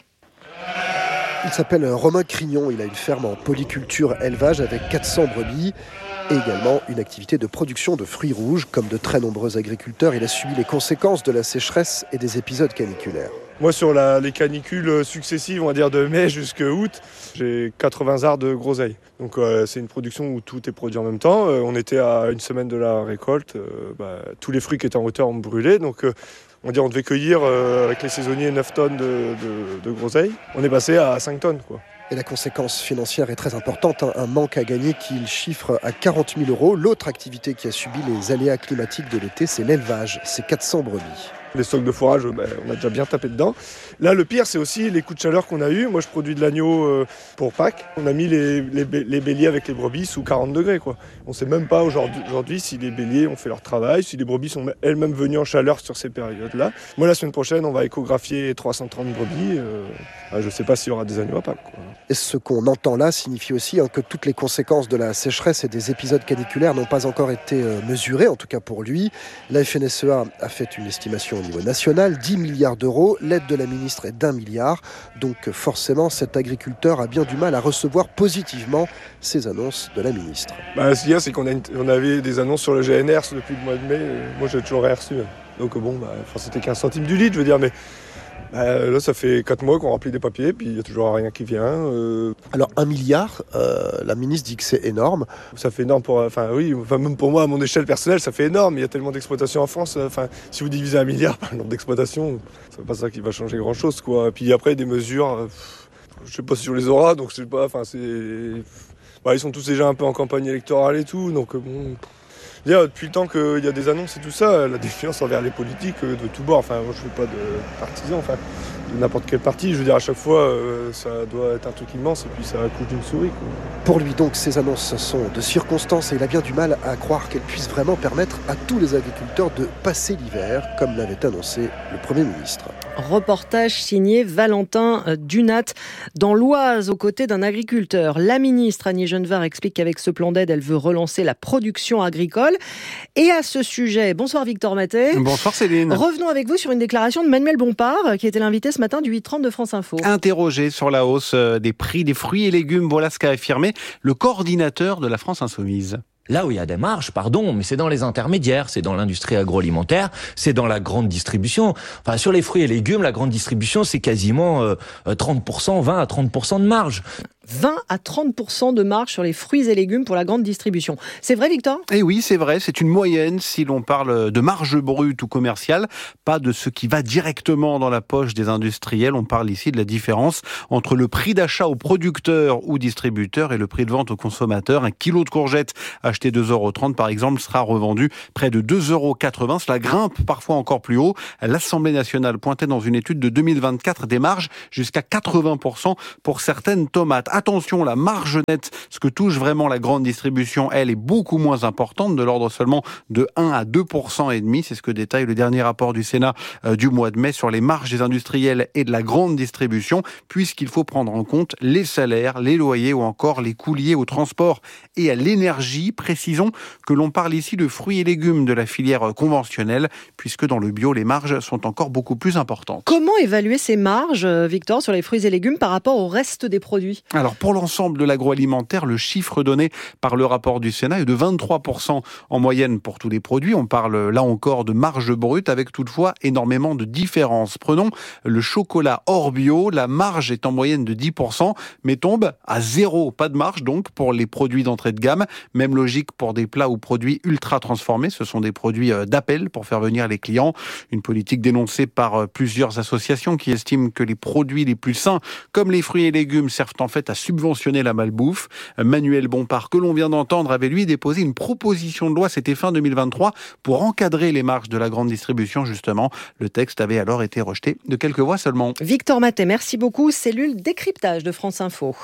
Il s'appelle Romain Crignon, il a une ferme en polyculture élevage avec quatre cents brebis et également une activité de production de fruits rouges. Comme de très nombreux agriculteurs, il a subi les conséquences de la sécheresse et des épisodes caniculaires. Moi, sur la, les canicules successives, on va dire de mai jusqu'à août, j'ai quatre-vingts arts de groseille. Donc euh, c'est une production où tout est produit en même temps. Euh, on était à une semaine de la récolte, euh, bah, tous les fruits qui étaient en hauteur ont brûlé. Donc euh, on dit on devait cueillir euh, avec les saisonniers neuf tonnes de, de, de groseille. On est passé à cinq tonnes, quoi. Et la conséquence financière est très importante, hein, un manque à gagner qu'il chiffre à quarante mille euros. L'autre activité qui a subi les aléas climatiques de l'été, c'est l'élevage, c'est quatre cents brebis. Les stocks de fourrage, ben, on a déjà bien tapé dedans. Là, le pire, c'est aussi les coups de chaleur qu'on a eu. Moi, je produis de l'agneau euh, pour Pâques. On a mis les, les, les béliers avec les brebis sous quarante degrés, quoi. On ne sait même pas aujourd'hui, aujourd'hui si les béliers ont fait leur travail, si les brebis sont elles-mêmes venues en chaleur sur ces périodes-là. Moi, la semaine prochaine, on va échographier trois cent trente brebis. Euh, ben, je ne sais pas s'il y aura des agneaux à Pâques, quoi. Et ce qu'on entend là signifie aussi hein, que toutes les conséquences de la sécheresse et des épisodes caniculaires n'ont pas encore été euh, mesurées, en tout cas pour lui. La F N S E A a fait une estimation au niveau national, dix milliards d'euros. L'aide de la ministre est d'un milliard. Donc forcément, cet agriculteur a bien du mal à recevoir positivement ces annonces de la ministre. Bah, ce qu'il y a, c'est qu'on a une, on avait des annonces sur le G N R depuis le mois de mai. Moi, j'ai toujours rien reçu. Donc bon, bah, c'était quinze centimes du litre, je veux dire, mais Euh, là, ça fait quatre mois qu'on remplit des papiers, puis il n'y a toujours rien qui vient. Euh... Alors, un milliard, euh, la ministre dit que c'est énorme. Ça fait énorme pour... Enfin, oui, enfin, même pour moi, à mon échelle personnelle, ça fait énorme. Il y a tellement d'exploitations en France. Enfin, si vous divisez un milliard par le nombre d'exploitations, c'est pas ça qui va changer grand-chose, quoi. Puis après, des mesures... Euh, je sais pas si on les aura, donc je sais pas... Enfin, c'est... Bah, ils sont tous déjà un peu en campagne électorale et tout, donc bon... Depuis le temps qu'il y a des annonces et tout ça, la défiance envers les politiques de tous bords. Enfin, moi, je ne suis pas de partisan, enfin, de n'importe quel parti. Je veux dire, à chaque fois, euh, ça doit être un truc immense et puis ça accouche d'une souris, quoi. Pour lui, donc, ces annonces sont de circonstance et il a bien du mal à croire qu'elles puissent vraiment permettre à tous les agriculteurs de passer l'hiver, comme l'avait annoncé le Premier ministre. Reportage signé Valentin Dunat dans l'Oise aux côtés d'un agriculteur. La ministre Annie Genevard explique qu'avec ce plan d'aide, elle veut relancer la production agricole. Et à ce sujet, bonsoir Victor Maté. Bonsoir Céline. Revenons avec vous sur une déclaration de Manuel Bompard, qui était l'invité ce matin du huit trente de France Info. Interrogé sur la hausse des prix des fruits et légumes, voilà ce qu'a affirmé le coordinateur de la France Insoumise. Là où il y a des marges, pardon, mais c'est dans les intermédiaires, c'est dans l'industrie agroalimentaire, c'est dans la grande distribution. Enfin, sur les fruits et légumes, la grande distribution, c'est quasiment euh, trente pour cent, vingt à trente pour cent de marge. vingt à trente pour cent de marge sur les fruits et légumes pour la grande distribution. C'est vrai, Victor ? Eh oui, c'est vrai. C'est une moyenne si l'on parle de marge brute ou commerciale, pas de ce qui va directement dans la poche des industriels. On parle ici de la différence entre le prix d'achat aux producteurs ou distributeurs et le prix de vente aux consommateurs. Un kilo de courgettes acheté deux euros trente, par exemple, sera revendu près de deux euros quatre-vingts. Cela grimpe parfois encore plus haut. L'Assemblée nationale pointait dans une étude de deux mille vingt-quatre des marges jusqu'à quatre-vingts pour cent pour certaines tomates. Attention, la marge nette, ce que touche vraiment la grande distribution, elle est beaucoup moins importante, de l'ordre seulement de un à deux pour cent et demi. C'est ce que détaille le dernier rapport du Sénat euh, du mois de mai sur les marges des industriels et de la grande distribution, puisqu'il faut prendre en compte les salaires, les loyers ou encore les coûts liés au transport et à l'énergie. Précisons que l'on parle ici de fruits et légumes de la filière conventionnelle, puisque dans le bio, les marges sont encore beaucoup plus importantes. Comment évaluer ces marges, Victor, sur les fruits et légumes par rapport au reste des produits ? Alors pour l'ensemble de l'agroalimentaire, le chiffre donné par le rapport du Sénat est de vingt-trois pour cent en moyenne pour tous les produits. On parle là encore de marge brute avec toutefois énormément de différences. Prenons le chocolat hors bio, la marge est en moyenne de dix pour cent mais tombe à zéro. Pas de marge donc pour les produits d'entrée de gamme. Même logique pour des plats ou produits ultra transformés. Ce sont des produits d'appel pour faire venir les clients. Une politique dénoncée par plusieurs associations qui estiment que les produits les plus sains, comme les fruits et légumes, servent en fait à subventionner la malbouffe. Manuel Bompard, que l'on vient d'entendre, avait lui déposé une proposition de loi, c'était fin deux mille vingt-trois, pour encadrer les marges de la grande distribution, justement. Le texte avait alors été rejeté de quelques voix seulement. Victor Matet, merci beaucoup. Cellule décryptage de France Info.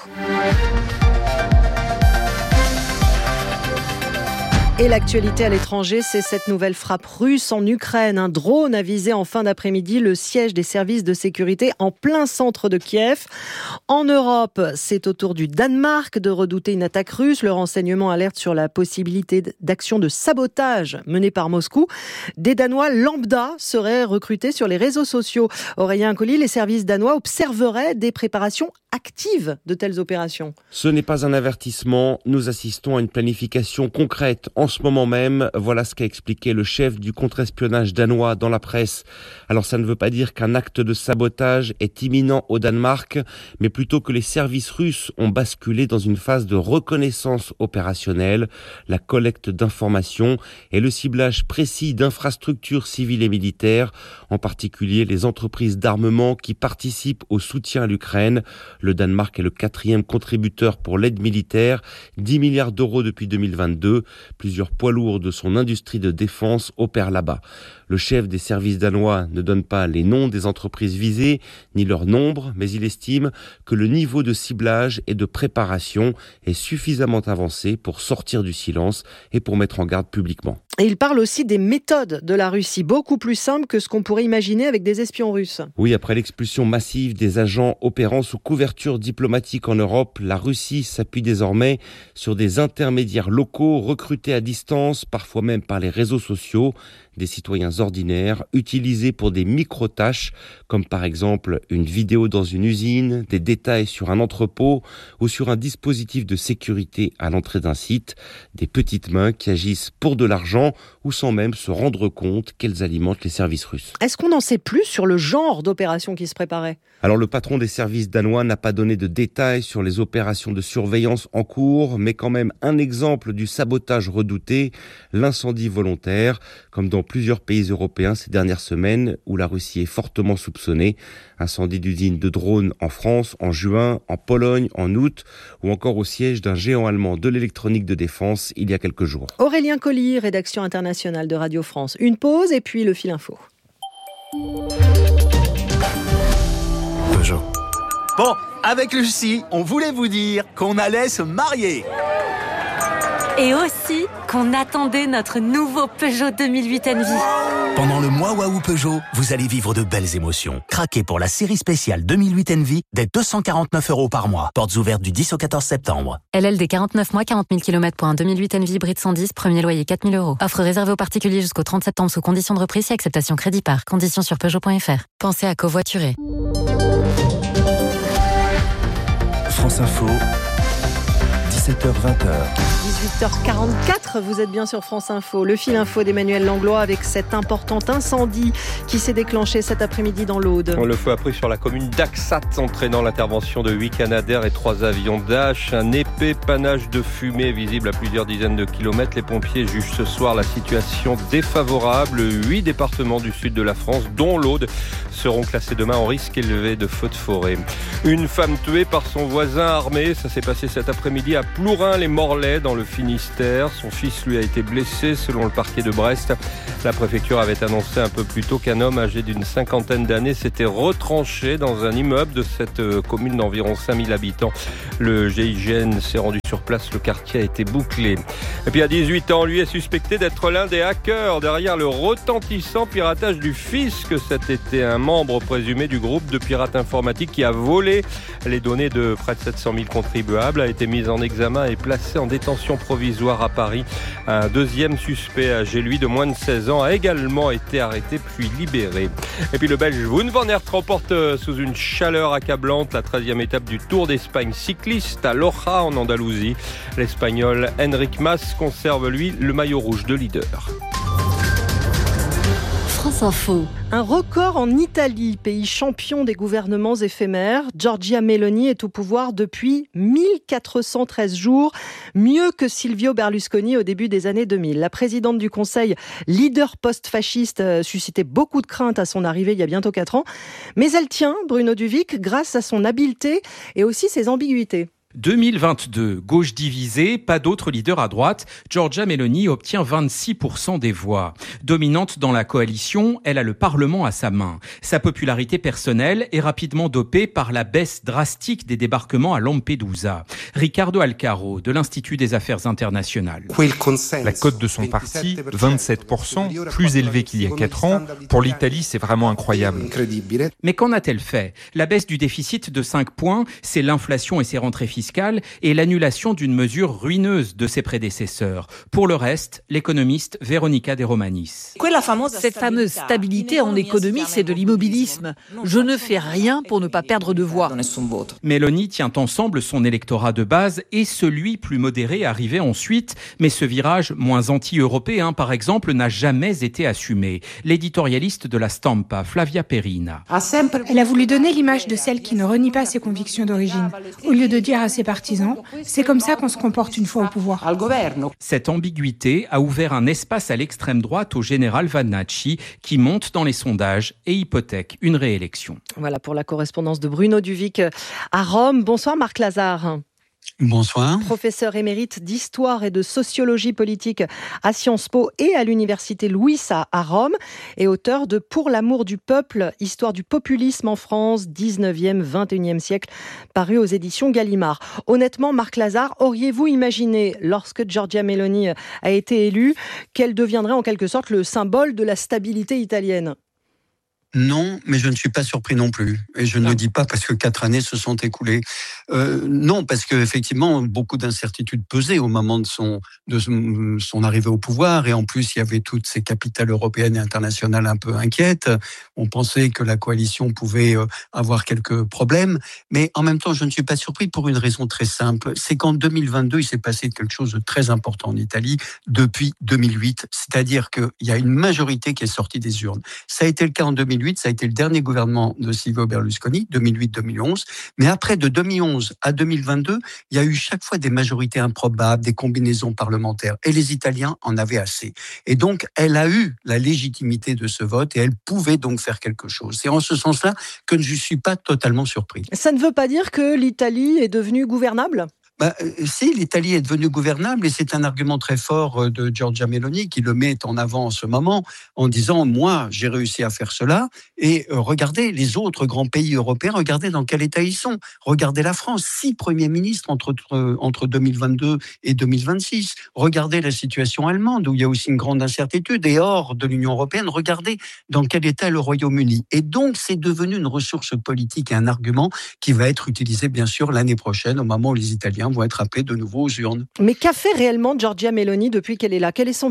Et l'actualité à l'étranger, c'est cette nouvelle frappe russe en Ukraine. Un drone a visé en fin d'après-midi le siège des services de sécurité en plein centre de Kiev. En Europe, c'est au tour du Danemark de redouter une attaque russe. Le renseignement alerte sur la possibilité d'actions de sabotage menées par Moscou. Des Danois lambda seraient recrutés sur les réseaux sociaux. Aurélien Colli, les services danois observeraient des préparations actives de telles opérations. Ce n'est pas un avertissement, nous assistons à une planification concrète. En ce moment même, voilà ce qu'a expliqué le chef du contre-espionnage danois dans la presse. Alors ça ne veut pas dire qu'un acte de sabotage est imminent au Danemark, mais plutôt que les services russes ont basculé dans une phase de reconnaissance opérationnelle, la collecte d'informations et le ciblage précis d'infrastructures civiles et militaires, en particulier les entreprises d'armement qui participent au soutien à l'Ukraine. Le Danemark est le quatrième contributeur pour l'aide militaire, dix milliards d'euros depuis deux mille vingt-deux. Plusieurs poids lourds de son industrie de défense opèrent là-bas. Le chef des services danois ne donne pas les noms des entreprises visées, ni leur nombre, mais il estime que le niveau de ciblage et de préparation est suffisamment avancé pour sortir du silence et pour mettre en garde publiquement. Et il parle aussi des méthodes de la Russie, beaucoup plus simples que ce qu'on pourrait imaginer avec des espions russes. Oui, après l'expulsion massive des agents opérant sous couverture diplomatique en Europe, la Russie s'appuie désormais sur des intermédiaires locaux recrutés à distance, parfois même par les réseaux sociaux, des citoyens ordinaires utilisés pour des micro-tâches, comme par exemple une vidéo dans une usine, des détails sur un entrepôt ou sur un dispositif de sécurité à l'entrée d'un site, des petites mains qui agissent pour de l'argent ou sans même se rendre compte qu'elles alimentent les services russes. Est-ce qu'on en sait plus sur le genre d'opération qui se préparait ? Alors le patron des services danois n'a pas donné de détails sur les opérations de surveillance en cours, mais quand même un exemple du sabotage redouté, l'incendie volontaire, comme dans plusieurs pays européens ces dernières semaines où la Russie est fortement soupçonnée. Incendie d'usine de drones en France en juin, en Pologne en août, ou encore au siège d'un géant allemand de l'électronique de défense il y a quelques jours. Aurélien Colli, rédaction internationale de Radio France. Une pause et puis le fil info. Peugeot. Bon, avec Lucie, on voulait vous dire qu'on allait se marier. Et aussi qu'on attendait notre nouveau Peugeot deux mille huit Envy. Pendant le mois Waouh Peugeot, vous allez vivre de belles émotions. Craquez pour la série spéciale deux mille huit Envy dès deux cent quarante-neuf euros par mois. Portes ouvertes du dix au quatorze septembre. L L D quarante-neuf mois, quarante mille kilomètres pour un deux mille huit Envy hybride cent dix, premier loyer quatre mille euros. Offre réservée aux particuliers jusqu'au trente septembre sous conditions de reprise et acceptation crédit par. Conditions sur Peugeot point F R. Pensez à covoiturer. France Info, dix-sept heures vingt. dix-huit heures quarante-quatre, vous êtes bien sur France Info. Le fil info d'Emmanuel Langlois avec cet important incendie qui s'est déclenché cet après-midi dans l'Aude. Le feu a pris sur la commune d'Axat, entraînant l'intervention de huit Canadair et trois avions Dash. Un épais panache de fumée visible à plusieurs dizaines de kilomètres. Les pompiers jugent ce soir la situation défavorable. Huit départements du sud de la France, dont l'Aude, seront classés demain en risque élevé de feux de forêt. Une femme tuée par son voisin armé. Ça s'est passé cet après-midi à Plourin-les-Morlaix, dans le Finistère. Son fils, lui, a été blessé, selon le parquet de Brest. La préfecture avait annoncé un peu plus tôt qu'un homme âgé d'une cinquantaine d'années s'était retranché dans un immeuble de cette commune d'environ cinq mille habitants. Le G I G N s'est rendu sur place, le quartier a été bouclé. Et puis à dix-huit ans, lui est suspecté d'être l'un des hackers derrière le retentissant piratage du fisc cet été. Un membre présumé du groupe de pirates informatiques qui a volé les données de près de sept cent mille contribuables a été mis en examen et placé en détention provisoire à Paris. Un deuxième suspect âgé, lui, de moins de seize ans, a également été arrêté puis libéré. Et puis le Belge Wout van Aert remporte sous une chaleur accablante la treizième étape du Tour d'Espagne cycliste à Loja en Andalousie. L'Espagnol Enric Mas conserve, lui, le maillot rouge de leader. France Info. Un record en Italie, pays champion des gouvernements éphémères. Giorgia Meloni est au pouvoir depuis mille quatre cent treize jours, mieux que Silvio Berlusconi au début des années deux mille. La présidente du Conseil, leader post-fasciste, suscitait beaucoup de craintes à son arrivée il y a bientôt quatre ans. Mais elle tient, Bruno Duvic, grâce à son habileté et aussi ses ambiguïtés. deux mille vingt-deux, gauche divisée, pas d'autre leader à droite. Giorgia Meloni obtient vingt-six pour cent des voix. Dominante dans la coalition, elle a le Parlement à sa main. Sa popularité personnelle est rapidement dopée par la baisse drastique des débarquements à Lampedusa. Ricardo Alcaro, de l'Institut des Affaires internationales. La cote de son parti, vingt-sept pour cent, plus élevée qu'il y a quatre ans. Pour l'Italie, c'est vraiment incroyable. Mais qu'en a-t-elle fait ? La baisse du déficit de cinq points, c'est l'inflation et ses rentrées fiscales et l'annulation d'une mesure ruineuse de ses prédécesseurs. Pour le reste, l'économiste Veronica De Romanis. Cette fameuse stabilité en économie, c'est de l'immobilisme. Je ne fais rien pour ne pas perdre de voix. Meloni tient ensemble son électorat de base et celui plus modéré arrivé ensuite, mais ce virage moins anti-européen, par exemple, n'a jamais été assumé. L'éditorialiste de la Stampa, Flavia Perina. Elle a voulu donner l'image de celle qui ne renie pas ses convictions d'origine, au lieu de dire à ses partisans, c'est comme ça qu'on se comporte une fois au pouvoir. Cette ambiguïté a ouvert un espace à l'extrême droite au général Vannacci, qui monte dans les sondages et hypothèque une réélection. Voilà pour la correspondance de Bruno Duvic à Rome. Bonsoir Marc Lazare. Bonsoir. Professeur émérite d'histoire et de sociologie politique à Sciences Po et à l'université Louis à Rome et auteur de Pour l'amour du peuple, histoire du populisme en France, dix-neuvième vingt et unième siècle, paru aux éditions Gallimard. Honnêtement, Marc Lazare, auriez-vous imaginé, lorsque Giorgia Meloni a été élue, qu'elle deviendrait en quelque sorte le symbole de la stabilité italienne ? Non, mais je ne suis pas surpris non plus. Et je ne le dis pas parce que quatre années se sont écoulées. Euh, non, parce qu'effectivement, beaucoup d'incertitudes pesaient au moment de son, de son, son arrivée au pouvoir. Et en plus, il y avait toutes ces capitales européennes et internationales un peu inquiètes. On pensait que la coalition pouvait avoir quelques problèmes. Mais en même temps, je ne suis pas surpris pour une raison très simple. C'est qu'en deux mille vingt-deux, il s'est passé quelque chose de très important en Italie depuis deux mille huit. C'est-à-dire qu'il y a une majorité qui est sortie des urnes. Ça a été le cas en deux mille huit, ça a été le dernier gouvernement de Silvio Berlusconi, deux mille huit deux mille onze. Mais après, de deux mille onze à deux mille vingt-deux, il y a eu chaque fois des majorités improbables, des combinaisons parlementaires. Et les Italiens en avaient assez. Et donc, elle a eu la légitimité de ce vote et elle pouvait donc faire quelque chose. C'est en ce sens-là que je ne suis pas totalement surpris. Ça ne veut pas dire que l'Italie est devenue gouvernable ? Bah, si, l'Italie est devenue gouvernable et c'est un argument très fort de Giorgia Meloni qui le met en avant en ce moment en disant « moi, j'ai réussi à faire cela et euh, regardez les autres grands pays européens, regardez dans quel état ils sont. Regardez la France, six premiers ministres entre, entre deux mille vingt-deux et deux mille vingt-six. Regardez la situation allemande où il y a aussi une grande incertitude et hors de l'Union européenne, regardez dans quel état est le Royaume-Uni. » Et donc, c'est devenu une ressource politique et un argument qui va être utilisé bien sûr l'année prochaine au moment où les Italiens vont être appelés de nouveau aux urnes. Mais qu'a fait réellement Giorgia Meloni depuis qu'elle est là ? Quel est son bilan ?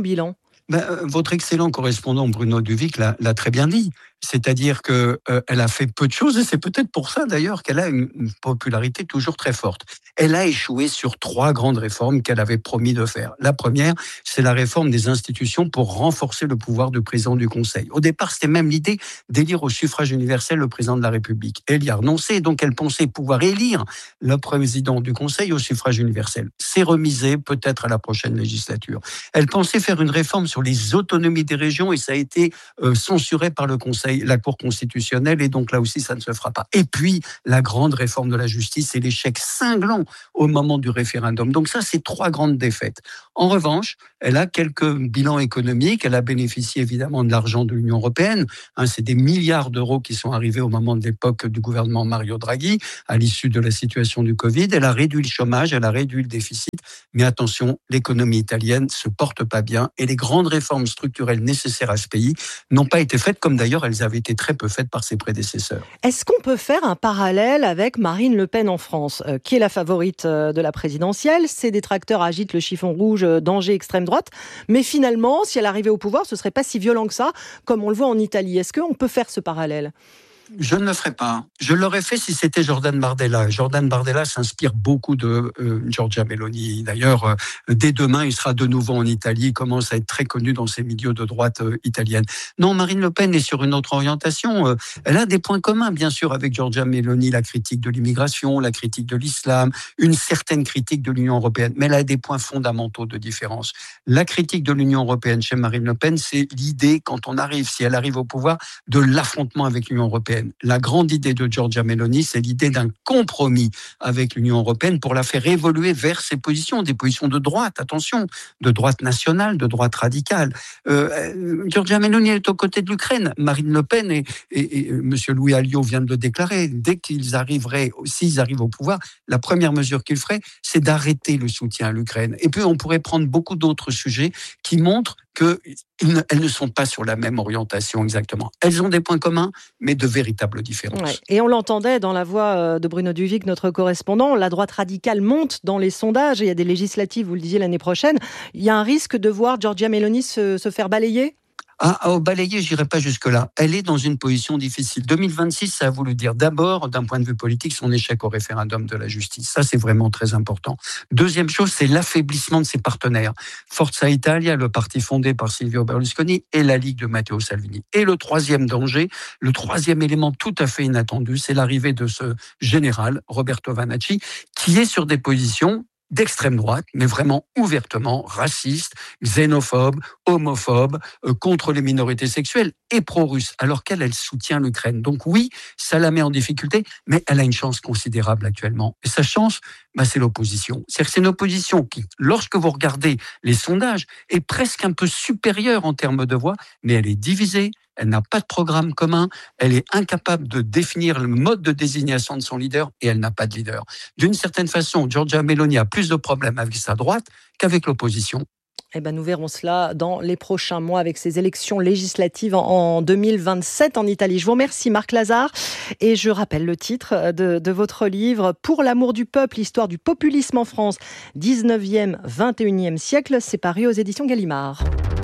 Ben, euh, votre excellent correspondant Bruno Duvic l'a, l'a très bien dit. C'est-à-dire que euh, elle a fait peu de choses et c'est peut-être pour ça d'ailleurs qu'elle a une, une popularité toujours très forte. Elle a échoué sur trois grandes réformes qu'elle avait promis de faire. La première, c'est la réforme des institutions pour renforcer le pouvoir du président du Conseil. Au départ, c'était même l'idée d'élire au suffrage universel le président de la République. Elle y a renoncé, donc elle pensait pouvoir élire le président du Conseil au suffrage universel. C'est remisé peut-être à la prochaine législature. Elle pensait faire une réforme sur les autonomies des régions et ça a été euh, censuré par le Conseil, la Cour constitutionnelle, et donc là aussi ça ne se fera pas. Et puis la grande réforme de la justice et l'échec cinglant au moment du référendum. Donc ça, c'est trois grandes défaites. En revanche, elle a quelques bilans économiques, elle a bénéficié évidemment de l'argent de l'Union européenne, hein, c'est des milliards d'euros qui sont arrivés au moment de l'époque du gouvernement Mario Draghi, à l'issue de la situation du Covid. Elle a réduit le chômage, elle a réduit le déficit, mais attention, l'économie italienne se porte pas bien et les grandes réformes structurelles nécessaires à ce pays n'ont pas été faites, comme d'ailleurs elles avaient été très peu faites par ses prédécesseurs. Est-ce qu'on peut faire un parallèle avec Marine Le Pen en France, euh, qui est la favorite euh, de la présidentielle? Ses détracteurs agitent le chiffon rouge euh, danger extrême droite, mais finalement, si elle arrivait au pouvoir, ce serait pas si violent que ça, comme on le voit en Italie. Est-ce qu'on peut faire ce parallèle? Je ne le ferai pas. Je l'aurais fait si c'était Jordan Bardella. Jordan Bardella s'inspire beaucoup de euh, Giorgia Meloni. D'ailleurs, euh, dès demain, il sera de nouveau en Italie. Il commence à être très connu dans ces milieux de droite euh, italienne. Non, Marine Le Pen est sur une autre orientation. Euh, elle a des points communs, bien sûr, avec Giorgia Meloni, la critique de l'immigration, la critique de l'islam, une certaine critique de l'Union européenne. Mais elle a des points fondamentaux de différence. La critique de l'Union européenne chez Marine Le Pen, c'est l'idée, quand on arrive, si elle arrive au pouvoir, de l'affrontement avec l'Union européenne. La grande idée de Giorgia Meloni, c'est l'idée d'un compromis avec l'Union européenne pour la faire évoluer vers ses positions, des positions de droite, attention, de droite nationale, de droite radicale. Euh, Giorgia Meloni est aux côtés de l'Ukraine. Marine Le Pen et, et, et M. Louis Alliot vient de le déclarer. Dès qu'ils arriveraient, s'ils arrivent au pouvoir, la première mesure qu'ils feraient, c'est d'arrêter le soutien à l'Ukraine. Et puis, on pourrait prendre beaucoup d'autres sujets qui montrent qu'elles ne sont pas sur la même orientation exactement. Elles ont des points communs, mais de véritables différences. Ouais. Et on l'entendait dans la voix de Bruno Duvic, notre correspondant, la droite radicale monte dans les sondages, il y a des législatives, vous le disiez, l'année prochaine. Il y a un risque de voir Giorgia Meloni se, se faire balayer ? Ah, au balayer, j'irai pas jusque-là. Elle est dans une position difficile. deux mille vingt-six, ça a voulu dire d'abord, d'un point de vue politique, son échec au référendum de la justice. Ça, c'est vraiment très important. Deuxième chose, c'est l'affaiblissement de ses partenaires. Forza Italia, le parti fondé par Silvio Berlusconi, et la Ligue de Matteo Salvini. Et le troisième danger, le troisième élément tout à fait inattendu, c'est l'arrivée de ce général, Roberto Vanacci, qui est sur des positions d'extrême droite, mais vraiment ouvertement raciste, xénophobe, homophobe, euh, contre les minorités sexuelles et pro-russe, alors qu'elle, elle soutient l'Ukraine. Donc oui, ça la met en difficulté, mais elle a une chance considérable actuellement. Et sa chance, bah, c'est l'opposition. C'est-à-dire que c'est une opposition qui, lorsque vous regardez les sondages, est presque un peu supérieure en termes de voix, mais elle est divisée. Elle n'a pas de programme commun, elle est incapable de définir le mode de désignation de son leader et elle n'a pas de leader. D'une certaine façon, Giorgia Meloni a plus de problèmes avec sa droite qu'avec l'opposition. Eh ben, nous verrons cela dans les prochains mois avec ces élections législatives en deux mille vingt-sept en Italie. Je vous remercie Marc Lazare et je rappelle le titre de, de votre livre « Pour l'amour du peuple, histoire du populisme en France, dix-neuvième vingt et unième siècle ». C'est paru aux éditions Gallimard.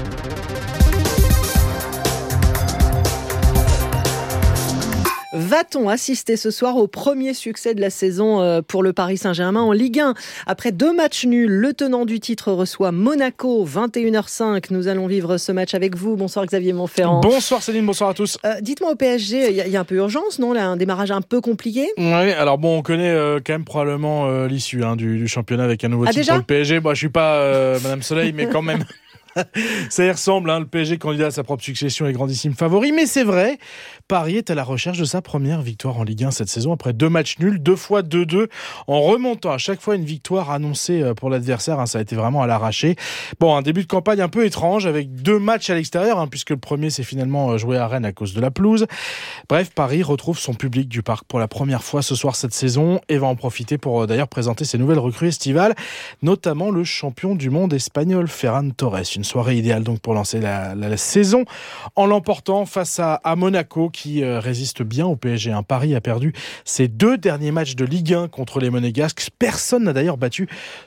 Va-t-on assister ce soir au premier succès de la saison pour le Paris Saint-Germain en Ligue un ? Après deux matchs nuls, le tenant du titre reçoit Monaco, vingt et une heures cinq. Nous allons vivre ce match avec vous. Bonsoir Xavier Montferrand. Bonsoir Céline, bonsoir à tous. Euh, dites-moi au P S G, il y, y a un peu urgence, non ? Là, un démarrage un peu compliqué ? Oui, alors bon, on connaît euh, quand même probablement euh, l'issue hein, du, du championnat avec un nouveau ah, titre déjà pour le P S G. Bon, je suis pas euh, Madame Soleil, mais quand même... Ça y ressemble, hein, le P S G candidat à sa propre succession et grandissime favori, mais c'est vrai, Paris est à la recherche de sa première victoire en Ligue un cette saison après deux matchs nuls, deux fois deux deux, en remontant à chaque fois une victoire annoncée pour l'adversaire, hein, ça a été vraiment à l'arraché. Bon, un début de campagne un peu étrange avec deux matchs à l'extérieur, hein, puisque le premier s'est finalement joué à Rennes à cause de la pelouse. Bref, Paris retrouve son public du Parc pour la première fois ce soir cette saison et va en profiter pour d'ailleurs présenter ses nouvelles recrues estivales, notamment le champion du monde espagnol Ferran Torres. Une soirée idéale donc pour lancer la, la, la saison en l'emportant face à, à Monaco qui euh, résiste bien au P S G. Un Paris a perdu ses deux derniers matchs de Ligue un contre les Monégasques. Personne n'a d'ailleurs battu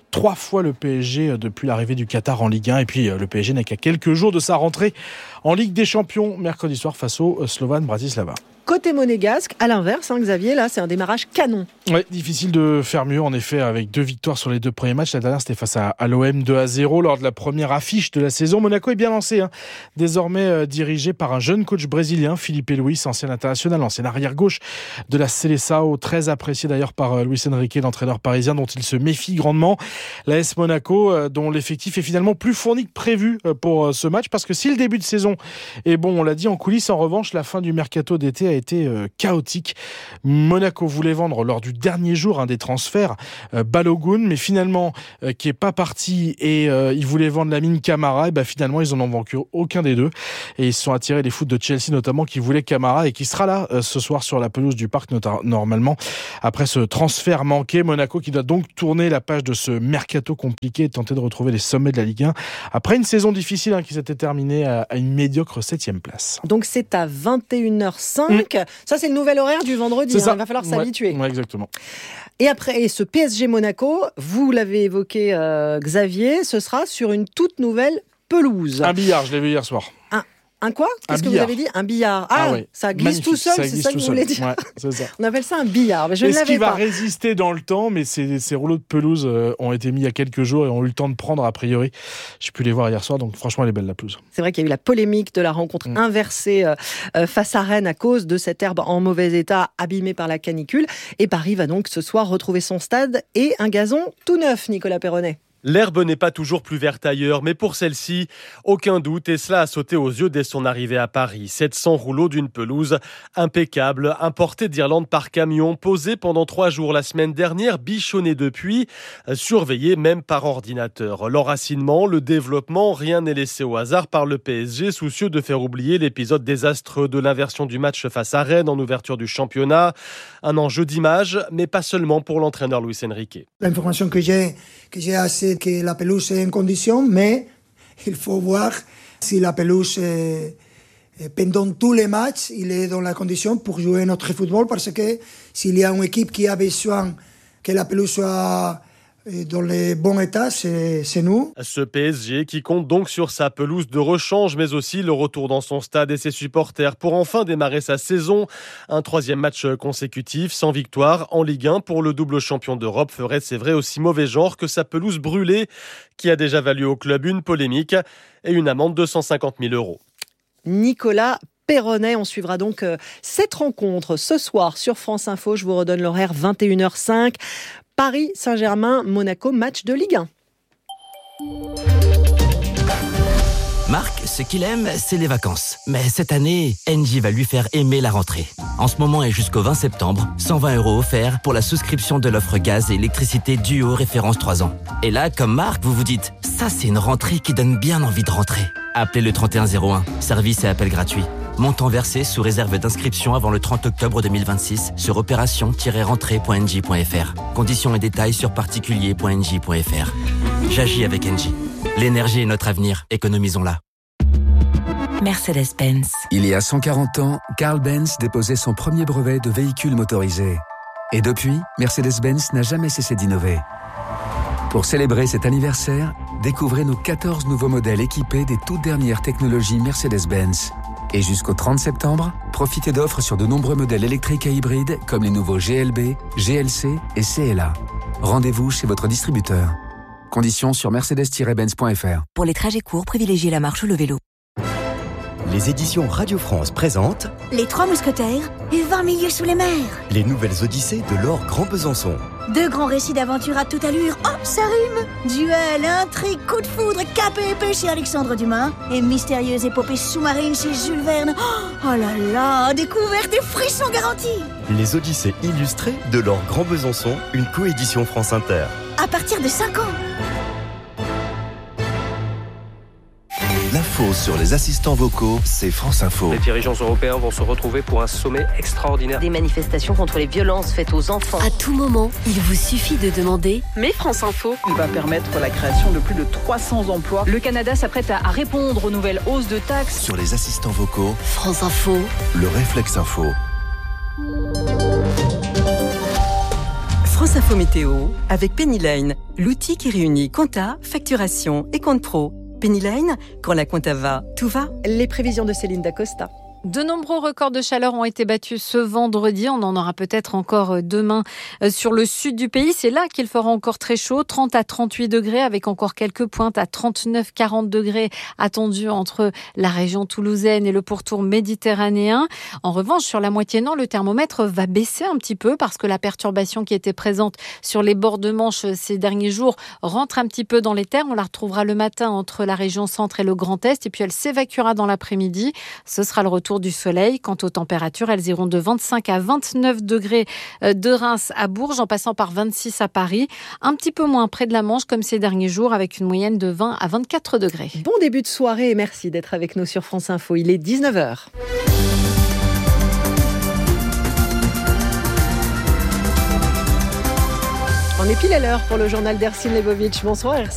trois fois le P S G depuis l'arrivée du Qatar en Ligue un. Et puis le P S G n'est qu'à quelques jours de sa rentrée en Ligue des Champions mercredi soir face au Slovan Bratislava. Côté monégasque, à l'inverse, hein, Xavier, là, c'est un démarrage canon. Ouais, difficile de faire mieux, en effet, avec deux victoires sur les deux premiers matchs. La dernière, c'était face à, à l'O M deux à zéro lors de la première affiche de la saison. Monaco est bien lancé, hein. Désormais euh, dirigé par un jeune coach brésilien, Felipe Luis, ancien international, ancien arrière-gauche de la Seleção, très apprécié d'ailleurs par euh, Luis Enrique, l'entraîneur parisien, dont il se méfie grandement. L'A S Monaco, euh, dont l'effectif est finalement plus fourni que prévu euh, pour euh, ce match, parce que si le début de saison est bon, on l'a dit en coulisses, en revanche, la fin du mercato d'été a été euh, chaotique. Monaco voulait vendre lors du dernier jour un des transferts euh, Balogun, mais finalement euh, qui est pas parti, et euh, ils voulaient vendre Lamine Camara, et ben finalement ils en ont vendu aucun des deux, et ils se sont attirés les foot de Chelsea notamment, qui voulait Camara et qui sera là euh, ce soir sur la pelouse du Parc nota- normalement après ce transfert manqué. Monaco qui doit donc tourner la page de ce mercato compliqué et tenter de retrouver les sommets de la Ligue un après une saison difficile hein, qui s'était terminée à, à une médiocre septième place. Donc c'est à vingt et une heures cinq. Mmh. Ça, c'est le nouvel horaire du vendredi. Hein. Il va falloir s'habituer. Ouais, ouais, exactement. Et après, et ce P S G Monaco, vous l'avez évoqué, euh, Xavier, ce sera sur une toute nouvelle pelouse. Un billard, je l'ai vu hier soir. Un, un quoi Qu'est-ce que vous avez dit? Un billard. Ah, ah ouais. Ça glisse Magnifique. Tout seul, ça c'est ça que vous voulez dire. Ouais, c'est ça. On appelle ça un billard, mais je et ne l'avais pas. Ce qui va résister dans le temps, mais ces, ces rouleaux de pelouse euh, ont été mis il y a quelques jours et ont eu le temps de prendre a priori. J'ai pu les voir hier soir, donc franchement elle est belle la pelouse. C'est vrai qu'il y a eu la polémique de la rencontre mmh. inversée euh, face à Rennes à cause de cette herbe en mauvais état, abîmée par la canicule. Et Paris va donc ce soir retrouver son stade et un gazon tout neuf, Nicolas Perronnet. L'herbe n'est pas toujours plus verte ailleurs, mais pour celle-ci, aucun doute, et cela a sauté aux yeux dès son arrivée à Paris. sept cents rouleaux d'une pelouse impeccable, importée d'Irlande par camion, posée pendant trois jours la semaine dernière, bichonnée depuis, surveillée même par ordinateur. L'enracinement, le développement, rien n'est laissé au hasard par le P S G, soucieux de faire oublier l'épisode désastreux de l'inversion du match face à Rennes en ouverture du championnat. Un enjeu d'image, mais pas seulement pour l'entraîneur Luis Enrique. L'information que j'ai, que j'ai assez que la pelouse est en condition, mais il faut voir si la pelouse, est, pendant tous les matchs, il est dans la condition pour jouer notre football, parce que s'il y a une équipe qui a besoin que la pelouse soit dans les bons états, c'est, c'est nous. Ce P S G qui compte donc sur sa pelouse de rechange, mais aussi le retour dans son stade et ses supporters pour enfin démarrer sa saison. Un troisième match consécutif sans victoire en Ligue un pour le double champion d'Europe ferait, c'est vrai, aussi mauvais genre que sa pelouse brûlée, qui a déjà valu au club une polémique et une amende de cent cinquante mille euros. Nicolas Perronnet, on suivra donc cette rencontre ce soir sur France Info. Je vous redonne l'horaire, vingt et une heures cinq. Paris Saint-Germain, Monaco, match de Ligue un. Marc, ce qu'il aime, c'est les vacances. Mais cette année, Engie va lui faire aimer la rentrée. En ce moment et jusqu'au vingt septembre, cent vingt euros offerts pour la souscription de l'offre gaz et électricité Duo référence trois ans. Et là, comme Marc, vous vous dites, ça c'est une rentrée qui donne bien envie de rentrer. Appelez le trente et un zéro un, service et appel gratuit. Montant versé sous réserve d'inscription avant le trente octobre deux mille vingt-six sur opération tiret rentrée point engie point f r. Conditions et détails sur particulier point engie point f r. J'agis avec Engie. L'énergie est notre avenir, économisons-la. Mercedes-Benz. Il y a cent quarante ans, Carl Benz déposait son premier brevet de véhicule motorisé. Et depuis, Mercedes-Benz n'a jamais cessé d'innover. Pour célébrer cet anniversaire, découvrez nos quatorze nouveaux modèles équipés des toutes dernières technologies Mercedes-Benz. Et jusqu'au trente septembre, profitez d'offres sur de nombreux modèles électriques et hybrides comme les nouveaux G L B, G L C et C L A. Rendez-vous chez votre distributeur. Conditions sur mercedes tiret benz point f r. Pour les trajets courts, privilégiez la marche ou le vélo. Les éditions Radio France présentent Les Trois Mousquetaires et vingt milieux sous les mers. Les nouvelles odyssées de Laure Grand Besançon. Deux grands récits d'aventure à toute allure. Oh, ça rime! Duel, intrigue, coup de foudre, cap et épée chez Alexandre Dumas. Et mystérieuse épopée sous-marine chez Jules Verne. Oh là là, découverte et frissons garantis! Les odyssées illustrées de Laure Grand Besançon, une coédition France Inter. À partir de cinq ans. L'info sur les assistants vocaux, c'est France Info. Les dirigeants européens vont se retrouver pour un sommet extraordinaire. Des manifestations contre les violences faites aux enfants. À tout moment, il vous suffit de demander « Mais France Info ». Il va permettre la création de plus de trois cents emplois. Le Canada s'apprête à répondre aux nouvelles hausses de taxes. Sur les assistants vocaux, France Info. Le réflexe info. France Info Météo avec Pennyline, l'outil qui réunit compta, facturation et compte pro. Pennyline, quand la compta va, tout va. Les prévisions de Céline Dacosta. De nombreux records de chaleur ont été battus ce vendredi. On en aura peut-être encore demain sur le sud du pays. C'est là qu'il fera encore très chaud, trente à trente-huit degrés, avec encore quelques pointes à trente-neuf à quarante degrés attendus entre la région toulousaine et le pourtour méditerranéen. En revanche, sur la moitié nord, le thermomètre va baisser un petit peu parce que la perturbation qui était présente sur les bords de Manche ces derniers jours rentre un petit peu dans les terres. On la retrouvera le matin entre la région centre et le Grand Est et puis elle s'évacuera dans l'après-midi. Ce sera le retour du soleil. Quant aux températures, elles iront de vingt-cinq à vingt-neuf degrés de Reims à Bourges, en passant par vingt-six à Paris. Un petit peu moins près de la Manche, comme ces derniers jours, avec une moyenne de vingt à vingt-quatre degrés. Bon début de soirée et merci d'être avec nous sur France Info. Il est dix-neuf heures. On est pile à l'heure pour le journal d'Ercine Lebovitch. Bonsoir Ercine.